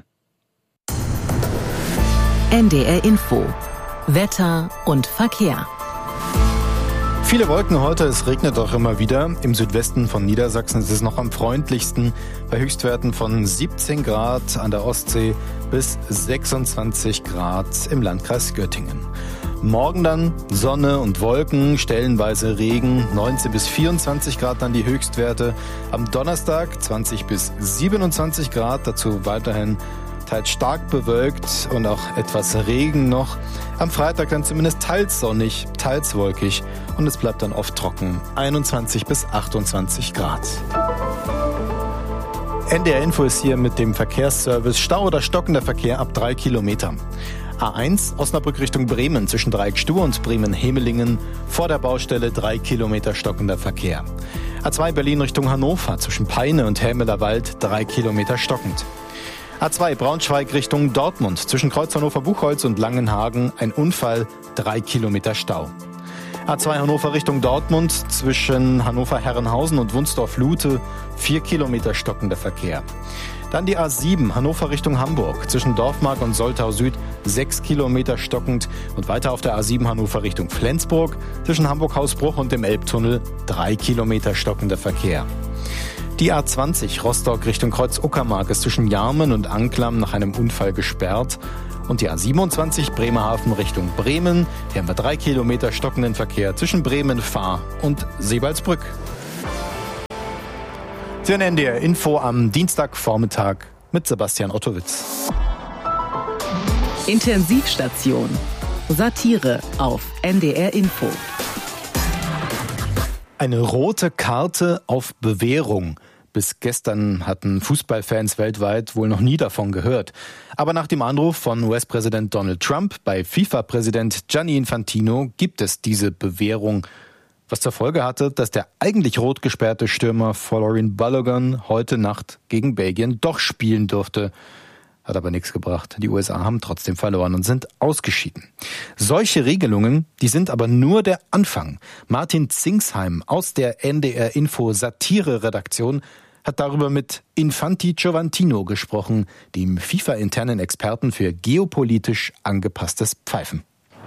NDR Info. Wetter und Verkehr. Viele Wolken heute, es regnet auch immer wieder. Im Südwesten von Niedersachsen ist es noch am freundlichsten, bei Höchstwerten von 17 Grad an der Ostsee bis 26 Grad im Landkreis Göttingen. Morgen dann Sonne und Wolken, stellenweise Regen, 19 bis 24 Grad dann die Höchstwerte. Am Donnerstag 20 bis 27 Grad, dazu weiterhin teils stark bewölkt und auch etwas Regen noch. Am Freitag dann zumindest teils sonnig, teils wolkig und es bleibt dann oft trocken. 21 bis 28 Grad. NDR Info ist hier mit dem Verkehrsservice. Stau oder stockender Verkehr ab 3 Kilometer. A1 Osnabrück Richtung Bremen zwischen Dreieckstue und Bremen-Hemelingen. Vor der Baustelle 3 Kilometer stockender Verkehr. A2 Berlin Richtung Hannover zwischen Peine und Helmeler Wald 3 Kilometer stockend. A2 Braunschweig Richtung Dortmund. Zwischen Kreuz Hannover-Buchholz und Langenhagen ein Unfall, 3 Kilometer Stau. A2 Hannover Richtung Dortmund. Zwischen Hannover-Herrenhausen und Wunsdorf-Lute 4 Kilometer stockender Verkehr. Dann die A7 Hannover Richtung Hamburg. Zwischen Dorfmark und Soltau Süd 6 Kilometer stockend. Und weiter auf der A7 Hannover Richtung Flensburg. Zwischen Hamburg-Hausbruch und dem Elbtunnel 3 Kilometer stockender Verkehr. Die A20 Rostock Richtung Kreuz Uckermark ist zwischen Jarmen und Anklam nach einem Unfall gesperrt. Und die A27 Bremerhaven Richtung Bremen. Hier haben wir 3 Kilometer stockenden Verkehr zwischen Bremen-Fahr und Sebalsbrück. Sie hören NDR Info am Dienstagvormittag mit Sebastian Ottowitz. Intensivstation. Satire auf NDR Info. Eine rote Karte auf Bewährung. Bis gestern hatten Fußballfans weltweit wohl noch nie davon gehört. Aber nach dem Anruf von US-Präsident Donald Trump bei FIFA-Präsident Gianni Infantino gibt es diese Bewährung. Was zur Folge hatte, dass der eigentlich rot gesperrte Stürmer Folarin Balogun heute Nacht gegen Belgien doch spielen durfte. Hat aber nichts gebracht. Die USA haben trotzdem verloren und sind ausgeschieden. Solche Regelungen, die sind aber nur der Anfang. Martin Zingsheim aus der NDR Info Satire-Redaktion hat darüber mit Infanti Giovantino gesprochen, dem FIFA-internen Experten für geopolitisch angepasstes Pfeifen.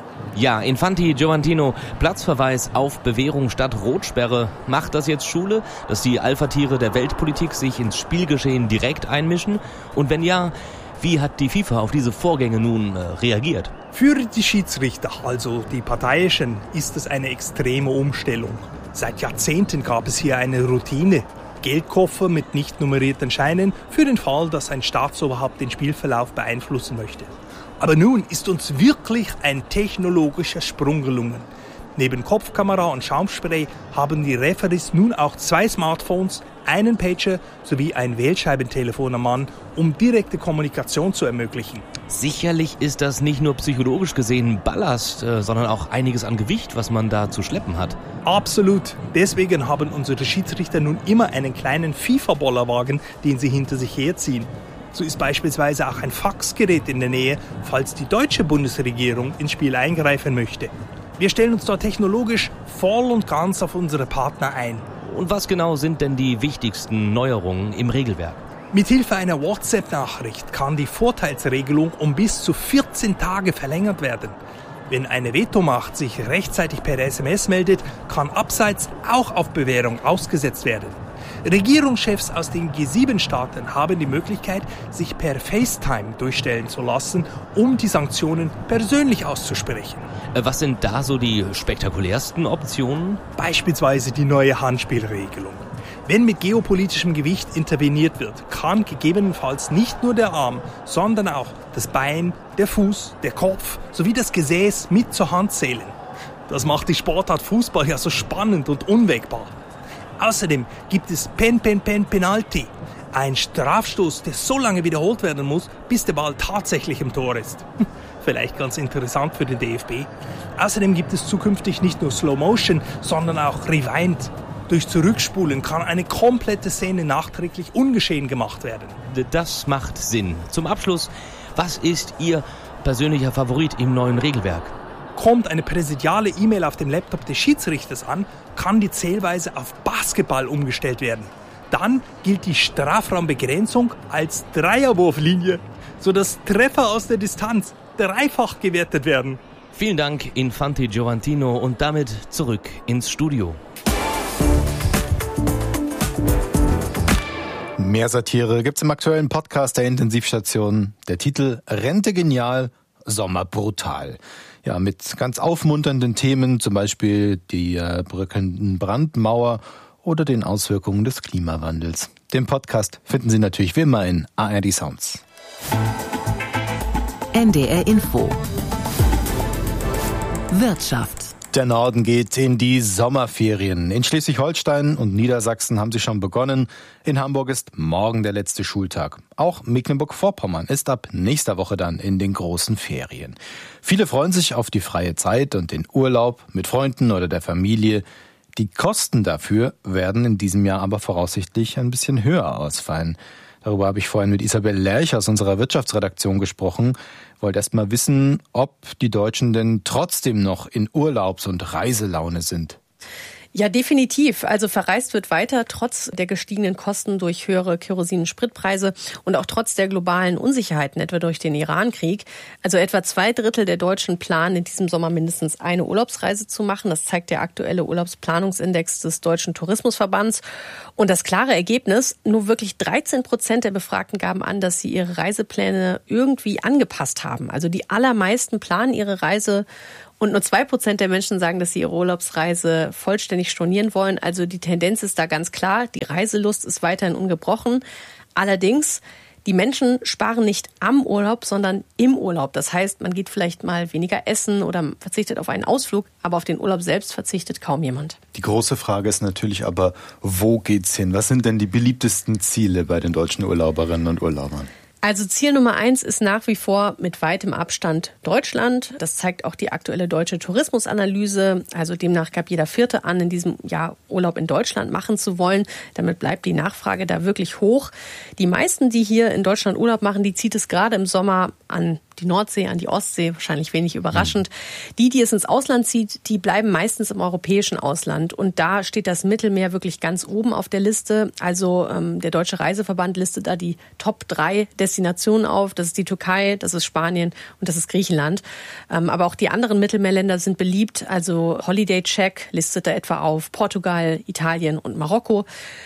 Ja, Infanti Giovantino, Platzverweis auf Bewährung statt Rotsperre. Macht das jetzt Schule, dass die Alpha-Tiere der Weltpolitik sich ins Spielgeschehen direkt einmischen? Und wenn ja, wie hat die FIFA auf diese Vorgänge nun reagiert? Für die Schiedsrichter, also die Parteiischen, ist es eine extreme Umstellung. Seit Jahrzehnten gab es hier eine Routine. Geldkoffer mit nicht nummerierten Scheinen für den Fall, dass ein Staatsoberhaupt den Spielverlauf beeinflussen möchte. Aber nun ist uns wirklich ein technologischer Sprung gelungen. Neben Kopfkamera und Schaumspray haben die Referees nun auch 2 Smartphones, einen Pager sowie ein Wählscheibentelefon am Mann, um direkte Kommunikation zu ermöglichen. Sicherlich ist das nicht nur psychologisch gesehen Ballast, sondern auch einiges an Gewicht, was man da zu schleppen hat. Absolut. Deswegen haben unsere Schiedsrichter nun immer einen kleinen FIFA-Bollerwagen, den sie hinter sich herziehen. So ist beispielsweise auch ein Faxgerät in der Nähe, falls die deutsche Bundesregierung ins Spiel eingreifen möchte. Wir stellen uns dort technologisch voll und ganz auf unsere Partner ein. Und was genau sind denn die wichtigsten Neuerungen im Regelwerk? Mithilfe einer WhatsApp-Nachricht kann die Vorteilsregelung um bis zu 14 Tage verlängert werden. Wenn eine Vetomacht sich rechtzeitig per SMS meldet, kann abseits auch auf Bewährung ausgesetzt werden. Regierungschefs aus den G7-Staaten haben die Möglichkeit, sich per FaceTime durchstellen zu lassen, um die Sanktionen persönlich auszusprechen. Was sind da so die spektakulärsten Optionen? Beispielsweise die neue Handspielregelung. Wenn mit geopolitischem Gewicht interveniert wird, kann gegebenenfalls nicht nur der Arm, sondern auch das Bein, der Fuß, der Kopf sowie das Gesäß mit zur Hand zählen. Das macht die Sportart Fußball ja so spannend und unwägbar. Außerdem gibt es Penalty, ein Strafstoß, der so lange wiederholt werden muss, bis der Ball tatsächlich im Tor ist. Vielleicht ganz interessant für den DFB. Außerdem gibt es zukünftig nicht nur Slow Motion, sondern auch Rewind. Durch Zurückspulen kann eine komplette Szene nachträglich ungeschehen gemacht werden. Das macht Sinn. Zum Abschluss, was ist Ihr persönlicher Favorit im neuen Regelwerk? Kommt eine präsidiale E-Mail auf dem Laptop des Schiedsrichters an, kann die Zählweise auf Basketball umgestellt werden. Dann gilt die Strafraumbegrenzung als Dreierwurflinie, sodass Treffer aus der Distanz dreifach gewertet werden. Vielen Dank, Infanti Giovantino, und damit zurück ins Studio. Mehr Satire gibt's im aktuellen Podcast der Intensivstation. Der Titel Rente genial, Sommer brutal. Ja, mit ganz aufmunternden Themen, zum Beispiel die bröckelnden Brandmauer oder den Auswirkungen des Klimawandels. Den Podcast finden Sie natürlich wie immer in ARD Sounds. NDR Info. Wirtschaft. Der Norden geht in die Sommerferien. In Schleswig-Holstein und Niedersachsen haben sie schon begonnen. In Hamburg ist morgen der letzte Schultag. Auch Mecklenburg-Vorpommern ist ab nächster Woche dann in den großen Ferien. Viele freuen sich auf die freie Zeit und den Urlaub mit Freunden oder der Familie. Die Kosten dafür werden in diesem Jahr aber voraussichtlich ein bisschen höher ausfallen. Darüber habe ich vorhin mit Isabel Lerch aus unserer Wirtschaftsredaktion gesprochen. Wollte erst mal wissen, ob die Deutschen denn trotzdem noch in Urlaubs- und Reiselaune sind. Ja, definitiv. Also verreist wird weiter, trotz der gestiegenen Kosten durch höhere Kerosin- und Spritpreise und auch trotz der globalen Unsicherheiten, etwa durch den Iran-Krieg. Also etwa 2/3 der Deutschen planen in diesem Sommer mindestens eine Urlaubsreise zu machen. Das zeigt der aktuelle Urlaubsplanungsindex des Deutschen Tourismusverbands. Und das klare Ergebnis, nur wirklich 13% der Befragten gaben an, dass sie ihre Reisepläne irgendwie angepasst haben. Also die allermeisten planen ihre Reise und nur 2% der Menschen sagen, dass sie ihre Urlaubsreise vollständig stornieren wollen. Also die Tendenz ist da ganz klar. Die Reiselust ist weiterhin ungebrochen. Allerdings, die Menschen sparen nicht am Urlaub, sondern im Urlaub. Das heißt, man geht vielleicht mal weniger essen oder verzichtet auf einen Ausflug, aber auf den Urlaub selbst verzichtet kaum jemand. Die große Frage ist natürlich aber, wo geht's hin? Was sind denn die beliebtesten Ziele bei den deutschen Urlauberinnen und Urlaubern? Also Ziel Nummer 1 ist nach wie vor mit weitem Abstand Deutschland. Das zeigt auch die aktuelle deutsche Tourismusanalyse. Also demnach gab jeder Vierte an, in diesem Jahr Urlaub in Deutschland machen zu wollen. Damit bleibt die Nachfrage da wirklich hoch. Die meisten, die hier in Deutschland Urlaub machen, die zieht es gerade im Sommer an die Nordsee, an die Ostsee, wahrscheinlich wenig überraschend. Die es ins Ausland zieht, die bleiben meistens im europäischen Ausland. Und da steht das Mittelmeer wirklich ganz oben auf der Liste. Also der Deutsche Reiseverband listet da die Top 3 Destinationen auf. Das ist die Türkei, das ist Spanien und das ist Griechenland. Aber auch die anderen Mittelmeerländer sind beliebt. Also Holiday Check listet da etwa auf Portugal, Italien und Marokko.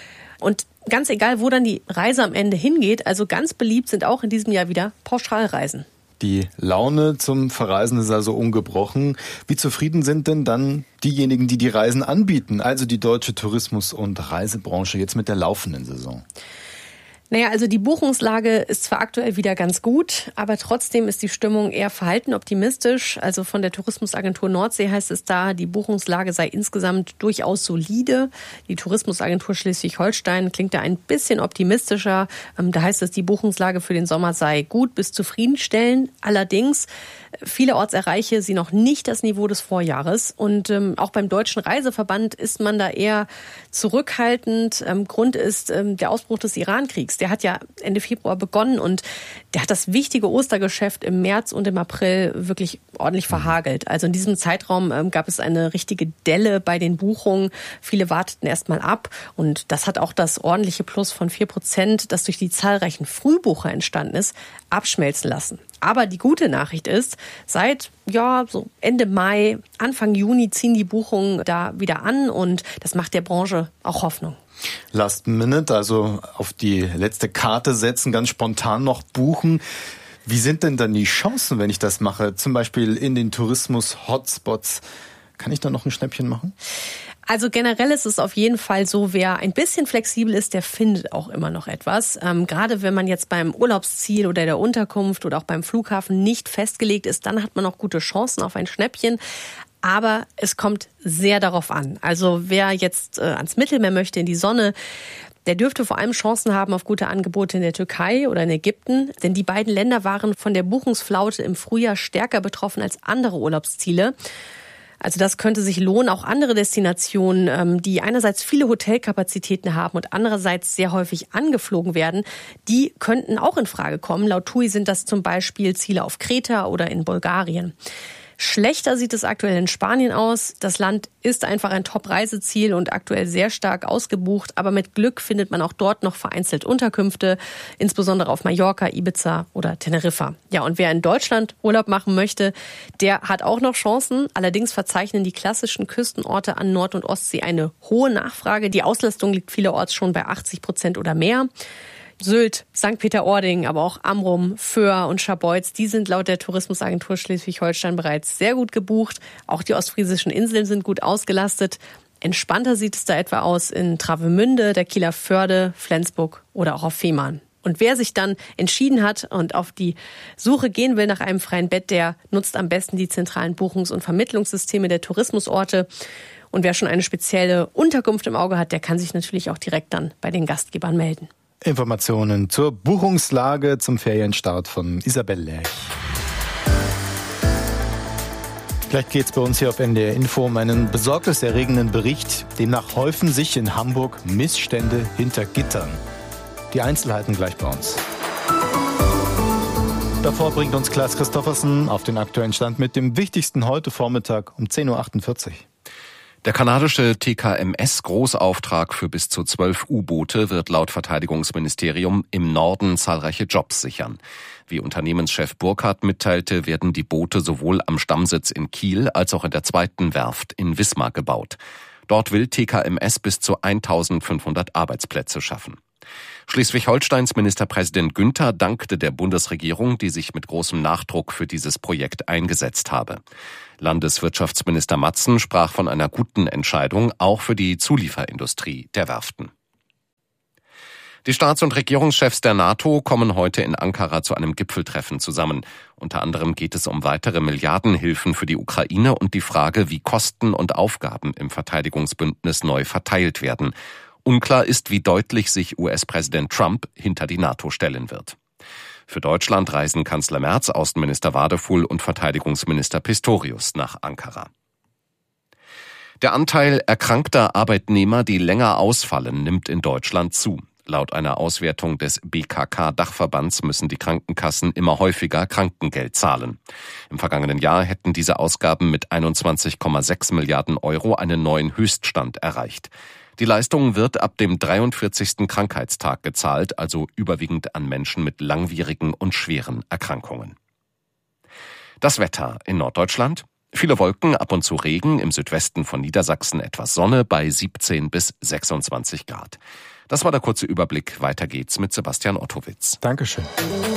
Und ganz egal, wo dann die Reise am Ende hingeht, also ganz beliebt sind auch in diesem Jahr wieder Pauschalreisen. Die Laune zum Verreisen ist also ungebrochen. Wie zufrieden sind denn dann diejenigen, die die Reisen anbieten, also die deutsche Tourismus- und Reisebranche jetzt mit der laufenden Saison? Naja, also die Buchungslage ist zwar aktuell wieder ganz gut, aber trotzdem ist die Stimmung eher verhalten optimistisch. Also von der Tourismusagentur Nordsee heißt es da, die Buchungslage sei insgesamt durchaus solide. Die Tourismusagentur Schleswig-Holstein klingt da ein bisschen optimistischer. Da heißt es, die Buchungslage für den Sommer sei gut bis zufriedenstellend. Allerdings, vielerorts erreiche sie noch nicht das Niveau des Vorjahres. Und auch beim Deutschen Reiseverband ist man da eher zurückhaltend. Grund ist der Ausbruch des Iran-Kriegs. Der hat ja Ende Februar begonnen und der hat das wichtige Ostergeschäft im März und im April wirklich ordentlich verhagelt. Also in diesem Zeitraum gab es eine richtige Delle bei den Buchungen. Viele warteten erst mal ab und das hat auch das ordentliche Plus von 4%, das durch die zahlreichen Frühbucher entstanden ist, abschmelzen lassen. Aber die gute Nachricht ist, seit so Ende Mai, Anfang Juni ziehen die Buchungen da wieder an und das macht der Branche auch Hoffnung. Last Minute, also auf die letzte Karte setzen, ganz spontan noch buchen. Wie sind denn dann die Chancen, wenn ich das mache? Zum Beispiel in den Tourismus-Hotspots. Kann ich da noch ein Schnäppchen machen? Also generell ist es auf jeden Fall so, wer ein bisschen flexibel ist, der findet auch immer noch etwas. Gerade wenn man jetzt beim Urlaubsziel oder der Unterkunft oder auch beim Flughafen nicht festgelegt ist, dann hat man auch gute Chancen auf ein Schnäppchen. Aber es kommt sehr darauf an. Also wer jetzt ans Mittelmeer möchte, in die Sonne, der dürfte vor allem Chancen haben auf gute Angebote in der Türkei oder in Ägypten. Denn die beiden Länder waren von der Buchungsflaute im Frühjahr stärker betroffen als andere Urlaubsziele. Also das könnte sich lohnen. Auch andere Destinationen, die einerseits viele Hotelkapazitäten haben und andererseits sehr häufig angeflogen werden, die könnten auch in Frage kommen. Laut TUI sind das zum Beispiel Ziele auf Kreta oder in Bulgarien. Schlechter sieht es aktuell in Spanien aus. Das Land ist einfach ein Top-Reiseziel und aktuell sehr stark ausgebucht. Aber mit Glück findet man auch dort noch vereinzelt Unterkünfte, insbesondere auf Mallorca, Ibiza oder Teneriffa. Ja, und wer in Deutschland Urlaub machen möchte, der hat auch noch Chancen. Allerdings verzeichnen die klassischen Küstenorte an Nord- und Ostsee eine hohe Nachfrage. Die Auslastung liegt vielerorts schon bei 80% oder mehr. Sylt, St. Peter-Ording, aber auch Amrum, Föhr und Scharbeutz, die sind laut der Tourismusagentur Schleswig-Holstein bereits sehr gut gebucht. Auch die ostfriesischen Inseln sind gut ausgelastet. Entspannter sieht es da etwa aus in Travemünde, der Kieler Förde, Flensburg oder auch auf Fehmarn. Und wer sich dann entschieden hat und auf die Suche gehen will nach einem freien Bett, der nutzt am besten die zentralen Buchungs- und Vermittlungssysteme der Tourismusorte. Und wer schon eine spezielle Unterkunft im Auge hat, der kann sich natürlich auch direkt dann bei den Gastgebern melden. Informationen zur Buchungslage zum Ferienstart von Isabel Lerch. Gleich geht's bei uns hier auf NDR Info um einen besorgniserregenden Bericht. Demnach häufen sich in Hamburg Missstände hinter Gittern. Die Einzelheiten gleich bei uns. Davor bringt uns Klaas Christoffersen auf den aktuellen Stand mit dem Wichtigsten heute Vormittag um 10.48 Uhr. Der kanadische TKMS-Großauftrag für bis zu 12 U-Boote wird laut Verteidigungsministerium im Norden zahlreiche Jobs sichern. Wie Unternehmenschef Burkhardt mitteilte, werden die Boote sowohl am Stammsitz in Kiel als auch in der zweiten Werft in Wismar gebaut. Dort will TKMS bis zu 1.500 Arbeitsplätze schaffen. Schleswig-Holsteins Ministerpräsident Günther dankte der Bundesregierung, die sich mit großem Nachdruck für dieses Projekt eingesetzt habe. Landeswirtschaftsminister Matzen sprach von einer guten Entscheidung, auch für die Zulieferindustrie der Werften. Die Staats- und Regierungschefs der NATO kommen heute in Ankara zu einem Gipfeltreffen zusammen. Unter anderem geht es um weitere Milliardenhilfen für die Ukraine und die Frage, wie Kosten und Aufgaben im Verteidigungsbündnis neu verteilt werden. Unklar ist, wie deutlich sich US-Präsident Trump hinter die NATO stellen wird. Für Deutschland reisen Kanzler Merz, Außenminister Wadefuhl und Verteidigungsminister Pistorius nach Ankara. Der Anteil erkrankter Arbeitnehmer, die länger ausfallen, nimmt in Deutschland zu. Laut einer Auswertung des BKK-Dachverbands müssen die Krankenkassen immer häufiger Krankengeld zahlen. Im vergangenen Jahr hätten diese Ausgaben mit 21,6 Milliarden Euro einen neuen Höchststand erreicht. Die Leistung wird ab dem 43. Krankheitstag gezahlt, also überwiegend an Menschen mit langwierigen und schweren Erkrankungen. Das Wetter in Norddeutschland: viele Wolken, ab und zu Regen, im Südwesten von Niedersachsen etwas Sonne bei 17 bis 26 Grad. Das war der kurze Überblick. Weiter geht's mit Sebastian Ottowitz. Dankeschön.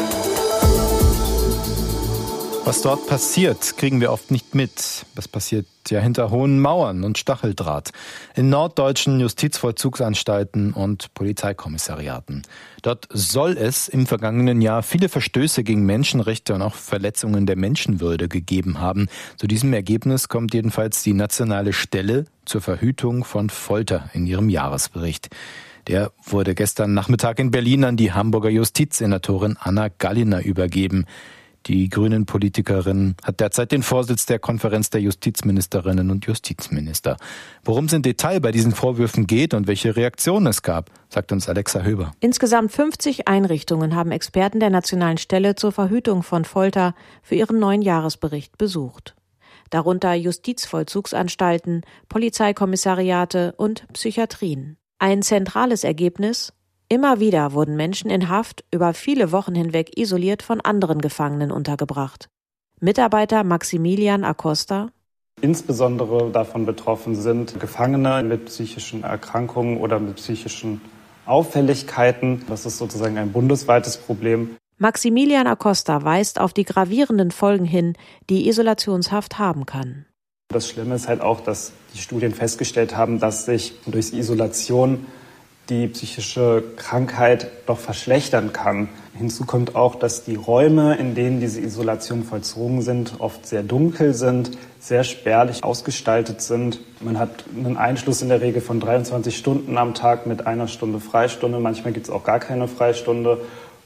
Was dort passiert, kriegen wir oft nicht mit. Das passiert ja hinter hohen Mauern und Stacheldraht, in norddeutschen Justizvollzugsanstalten und Polizeikommissariaten. Dort soll es im vergangenen Jahr viele Verstöße gegen Menschenrechte und auch Verletzungen der Menschenwürde gegeben haben. Zu diesem Ergebnis kommt jedenfalls die Nationale Stelle zur Verhütung von Folter in ihrem Jahresbericht. Der wurde gestern Nachmittag in Berlin an die Hamburger Justizsenatorin Anna Galliner übergeben. Die Grünen-Politikerin hat derzeit den Vorsitz der Konferenz der Justizministerinnen und Justizminister. Worum es im Detail bei diesen Vorwürfen geht und welche Reaktionen es gab, sagt uns Alexa Höber. Insgesamt 50 Einrichtungen haben Experten der Nationalen Stelle zur Verhütung von Folter für ihren neuen Jahresbericht besucht. Darunter Justizvollzugsanstalten, Polizeikommissariate und Psychiatrien. Ein zentrales Ergebnis: immer wieder wurden Menschen in Haft über viele Wochen hinweg isoliert von anderen Gefangenen untergebracht. Mitarbeiter Maximilian Acosta: Insbesondere davon betroffen sind Gefangene mit psychischen Erkrankungen oder mit psychischen Auffälligkeiten. Das ist sozusagen ein bundesweites Problem. Maximilian Acosta weist auf die gravierenden Folgen hin, die Isolationshaft haben kann. Das Schlimme ist halt auch, dass die Studien festgestellt haben, dass sich durch Isolation die psychische Krankheit doch verschlechtern kann. Hinzu kommt auch, dass die Räume, in denen diese Isolation vollzogen sind, oft sehr dunkel sind, sehr spärlich ausgestaltet sind. Man hat einen Einschluss in der Regel von 23 Stunden am Tag mit 1 Stunde Freistunde. Manchmal gibt es auch gar keine Freistunde.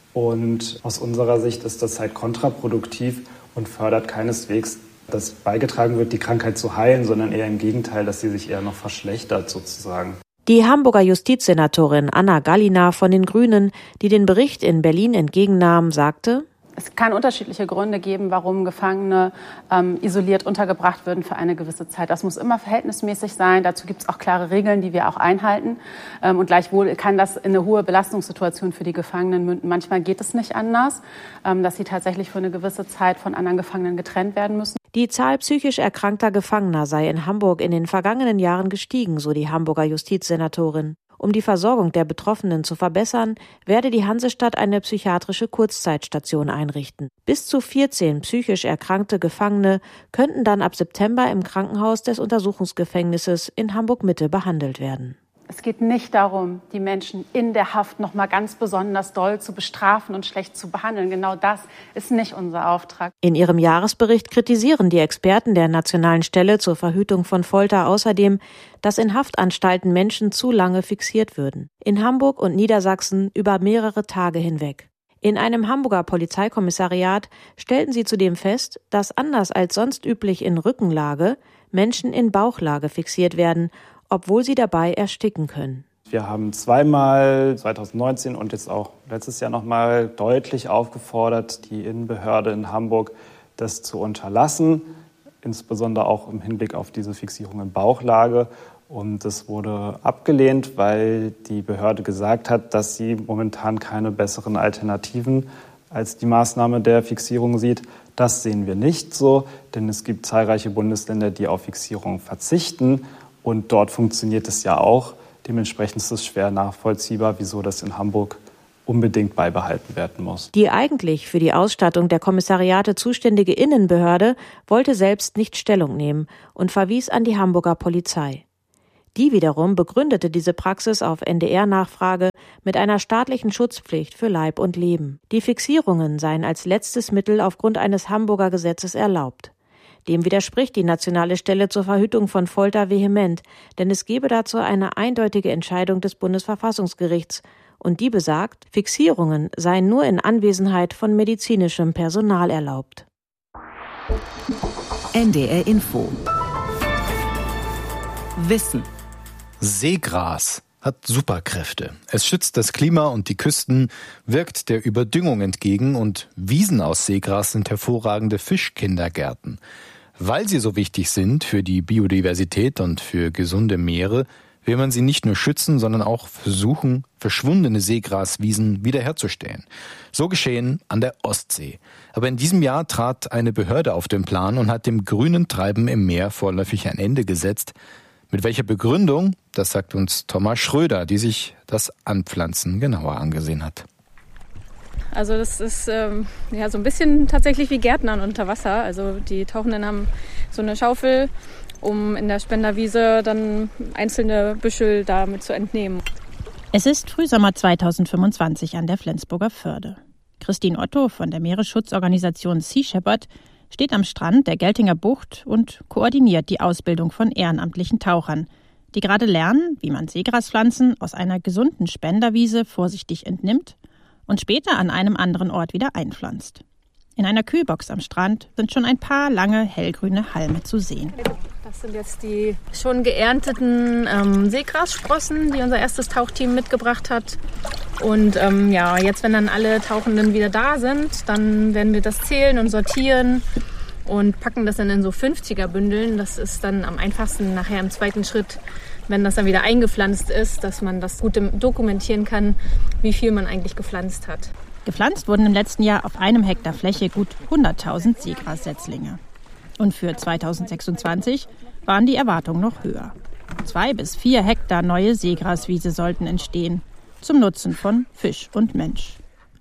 Und aus unserer Sicht ist das halt kontraproduktiv und fördert keineswegs, dass beigetragen wird, die Krankheit zu heilen, sondern eher im Gegenteil, dass sie sich eher noch verschlechtert sozusagen. Die Hamburger Justizsenatorin Anna Galliner von den Grünen, die den Bericht in Berlin entgegennahm, sagte: Es kann unterschiedliche Gründe geben, warum Gefangene isoliert untergebracht werden für eine gewisse Zeit. Das muss immer verhältnismäßig sein. Dazu gibt es auch klare Regeln, die wir auch einhalten. Und gleichwohl kann das in eine hohe Belastungssituation für die Gefangenen münden. Manchmal geht es nicht anders, dass sie tatsächlich für eine gewisse Zeit von anderen Gefangenen getrennt werden müssen. Die Zahl psychisch erkrankter Gefangener sei in Hamburg in den vergangenen Jahren gestiegen, so die Hamburger Justizsenatorin. Um die Versorgung der Betroffenen zu verbessern, werde die Hansestadt eine psychiatrische Kurzzeitstation einrichten. Bis zu 14 psychisch erkrankte Gefangene könnten dann ab September im Krankenhaus des Untersuchungsgefängnisses in Hamburg-Mitte behandelt werden. Es geht nicht darum, die Menschen in der Haft noch mal ganz besonders doll zu bestrafen und schlecht zu behandeln. Genau das ist nicht unser Auftrag. In ihrem Jahresbericht kritisieren die Experten der Nationalen Stelle zur Verhütung von Folter außerdem, dass in Haftanstalten Menschen zu lange fixiert würden. In Hamburg und Niedersachsen über mehrere Tage hinweg. In einem Hamburger Polizeikommissariat stellten sie zudem fest, dass anders als sonst üblich in Rückenlage Menschen in Bauchlage fixiert werden, obwohl sie dabei ersticken können. Wir haben zweimal, 2019 und jetzt auch letztes Jahr nochmal, deutlich aufgefordert, die Innenbehörde in Hamburg das zu unterlassen, insbesondere auch im Hinblick auf diese Fixierung in Bauchlage. Und das wurde abgelehnt, weil die Behörde gesagt hat, dass sie momentan keine besseren Alternativen als die Maßnahme der Fixierung sieht. Das sehen wir nicht so, denn es gibt zahlreiche Bundesländer, die auf Fixierung verzichten. Und dort funktioniert es ja auch. Dementsprechend ist es schwer nachvollziehbar, wieso das in Hamburg unbedingt beibehalten werden muss. Die eigentlich für die Ausstattung der Kommissariate zuständige Innenbehörde wollte selbst nicht Stellung nehmen und verwies an die Hamburger Polizei. Die wiederum begründete diese Praxis auf NDR-Nachfrage mit einer staatlichen Schutzpflicht für Leib und Leben. Die Fixierungen seien als letztes Mittel aufgrund eines Hamburger Gesetzes erlaubt. Dem widerspricht die Nationale Stelle zur Verhütung von Folter vehement, denn es gebe dazu eine eindeutige Entscheidung des Bundesverfassungsgerichts und die besagt, Fixierungen seien nur in Anwesenheit von medizinischem Personal erlaubt. NDR Info. Wissen. Seegras hat Superkräfte. Es schützt das Klima und die Küsten, wirkt der Überdüngung entgegen und Wiesen aus Seegras sind hervorragende Fischkindergärten. Weil sie so wichtig sind für die Biodiversität und für gesunde Meere, will man sie nicht nur schützen, sondern auch versuchen, verschwundene Seegraswiesen wiederherzustellen. So geschehen an der Ostsee. Aber in diesem Jahr trat eine Behörde auf den Plan und hat dem grünen Treiben im Meer vorläufig ein Ende gesetzt. Mit welcher Begründung, das sagt uns Thomas Schröder, die sich das Anpflanzen genauer angesehen hat. Also das ist so ein bisschen tatsächlich wie Gärtnern unter Wasser. Also die Tauchenden haben so eine Schaufel, um in der Spenderwiese dann einzelne Büschel damit zu entnehmen. Es ist Frühsommer 2025 an der Flensburger Förde. Christine Otto von der Meeresschutzorganisation Sea Shepherd steht am Strand der Geltinger Bucht und koordiniert die Ausbildung von ehrenamtlichen Tauchern, die gerade lernen, wie man Seegraspflanzen aus einer gesunden Spenderwiese vorsichtig entnimmt und später an einem anderen Ort wieder einpflanzt. In einer Kühlbox am Strand sind schon ein paar lange hellgrüne Halme zu sehen. Das sind jetzt die schon geernteten Seegrassprossen, die unser erstes Tauchteam mitgebracht hat. Und jetzt, wenn dann alle Tauchenden wieder da sind, dann werden wir das zählen und sortieren und packen das dann in so 50er-Bündeln. Das ist dann am einfachsten nachher im zweiten Schritt, wenn das dann wieder eingepflanzt ist, dass man das gut dokumentieren kann, wie viel man eigentlich gepflanzt hat. Gepflanzt wurden im letzten Jahr auf einem Hektar Fläche gut 100.000 Seegrassetzlinge. Und für 2026 waren die Erwartungen noch höher. 2 bis 4 Hektar neue Seegraswiese sollten entstehen, zum Nutzen von Fisch und Mensch.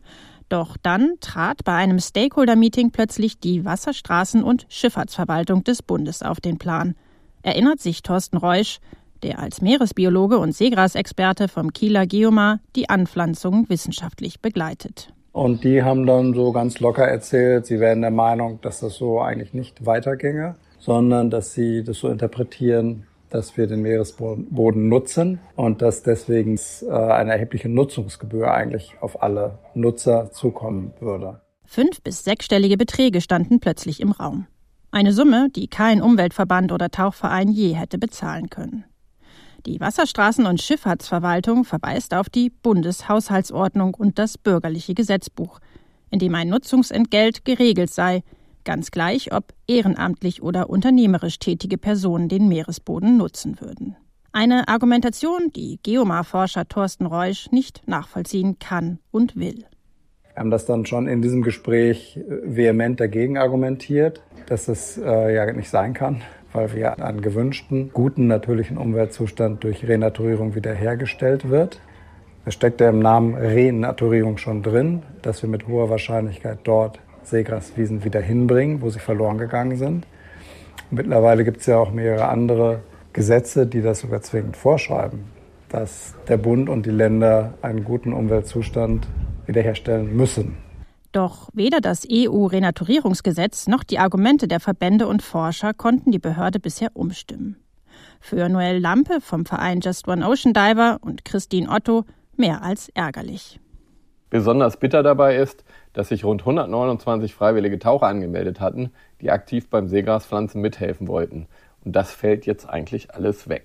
Doch dann trat bei einem Stakeholder-Meeting plötzlich die Wasserstraßen- und Schifffahrtsverwaltung des Bundes auf den Plan. Erinnert sich Thorsten Reusch, der als Meeresbiologe und Seegrasexperte vom Kieler Geomar die Anpflanzung wissenschaftlich begleitet. Und die haben dann so ganz locker erzählt, sie wären der Meinung, dass das so eigentlich nicht weiterginge, sondern dass sie das so interpretieren, dass wir den Meeresboden nutzen und dass deswegen eine erhebliche Nutzungsgebühr eigentlich auf alle Nutzer zukommen würde. 5- bis 6-stellige Beträge standen plötzlich im Raum. Eine Summe, die kein Umweltverband oder Tauchverein je hätte bezahlen können. Die Wasserstraßen- und Schifffahrtsverwaltung verweist auf die Bundeshaushaltsordnung und das bürgerliche Gesetzbuch, in dem ein Nutzungsentgelt geregelt sei, ganz gleich, ob ehrenamtlich oder unternehmerisch tätige Personen den Meeresboden nutzen würden. Eine Argumentation, die Geomar-Forscher Thorsten Reusch nicht nachvollziehen kann und will. Wir haben das dann schon in diesem Gespräch vehement dagegen argumentiert, dass es ja nicht sein kann, weil wir einen gewünschten, guten natürlichen Umweltzustand durch Renaturierung wiederhergestellt wird. Es steckt ja im Namen Renaturierung schon drin, dass wir mit hoher Wahrscheinlichkeit dort Seegraswiesen wieder hinbringen, wo sie verloren gegangen sind. Mittlerweile gibt es ja auch mehrere andere Gesetze, die das sogar zwingend vorschreiben, dass der Bund und die Länder einen guten Umweltzustand wiederherstellen müssen. Doch weder das EU-Renaturierungsgesetz noch die Argumente der Verbände und Forscher konnten die Behörde bisher umstimmen. Für Noel Lampe vom Verein Just One Ocean Diver und Christine Otto mehr als ärgerlich. Besonders bitter dabei ist, dass sich rund 129 freiwillige Taucher angemeldet hatten, die aktiv beim Seegraspflanzen mithelfen wollten. Und das fällt jetzt eigentlich alles weg.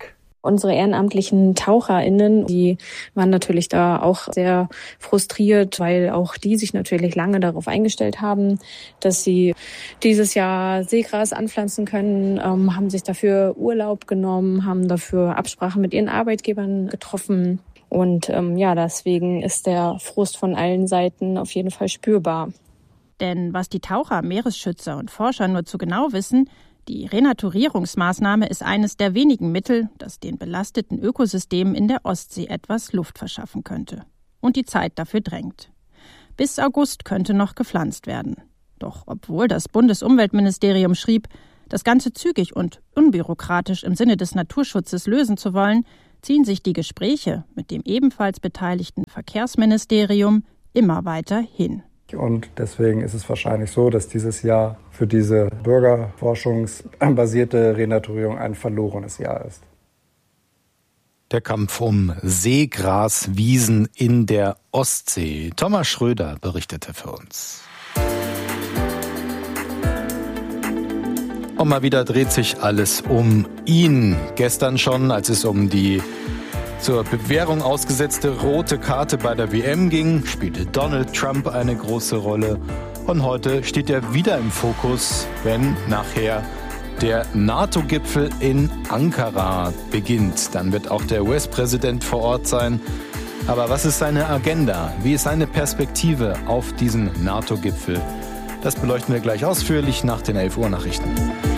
Unsere ehrenamtlichen TaucherInnen, die waren natürlich da auch sehr frustriert, weil auch die sich natürlich lange darauf eingestellt haben, dass sie dieses Jahr Seegras anpflanzen können, haben sich dafür Urlaub genommen, haben dafür Absprachen mit ihren Arbeitgebern getroffen. Und deswegen ist der Frust von allen Seiten auf jeden Fall spürbar. Denn was die Taucher, Meeresschützer und Forscher nur zu genau wissen, die Renaturierungsmaßnahme ist eines der wenigen Mittel, das den belasteten Ökosystemen in der Ostsee etwas Luft verschaffen könnte. Und die Zeit dafür drängt. Bis August könnte noch gepflanzt werden. Doch obwohl das Bundesumweltministerium schrieb, das Ganze zügig und unbürokratisch im Sinne des Naturschutzes lösen zu wollen, ziehen sich die Gespräche mit dem ebenfalls beteiligten Verkehrsministerium immer weiter hin. Und deswegen ist es wahrscheinlich so, dass dieses Jahr für diese bürgerforschungsbasierte Renaturierung ein verlorenes Jahr ist. Der Kampf um Seegraswiesen in der Ostsee. Thomas Schröder berichtete für uns. Und mal wieder dreht sich alles um ihn. Gestern schon, als es um die zur Bewährung ausgesetzte rote Karte bei der WM ging, spielte Donald Trump eine große Rolle. Und heute steht er wieder im Fokus, wenn nachher der NATO-Gipfel in Ankara beginnt. Dann wird auch der US-Präsident vor Ort sein. Aber was ist seine Agenda? Wie ist seine Perspektive auf diesen NATO-Gipfel? Das beleuchten wir gleich ausführlich nach den 11 Uhr Nachrichten.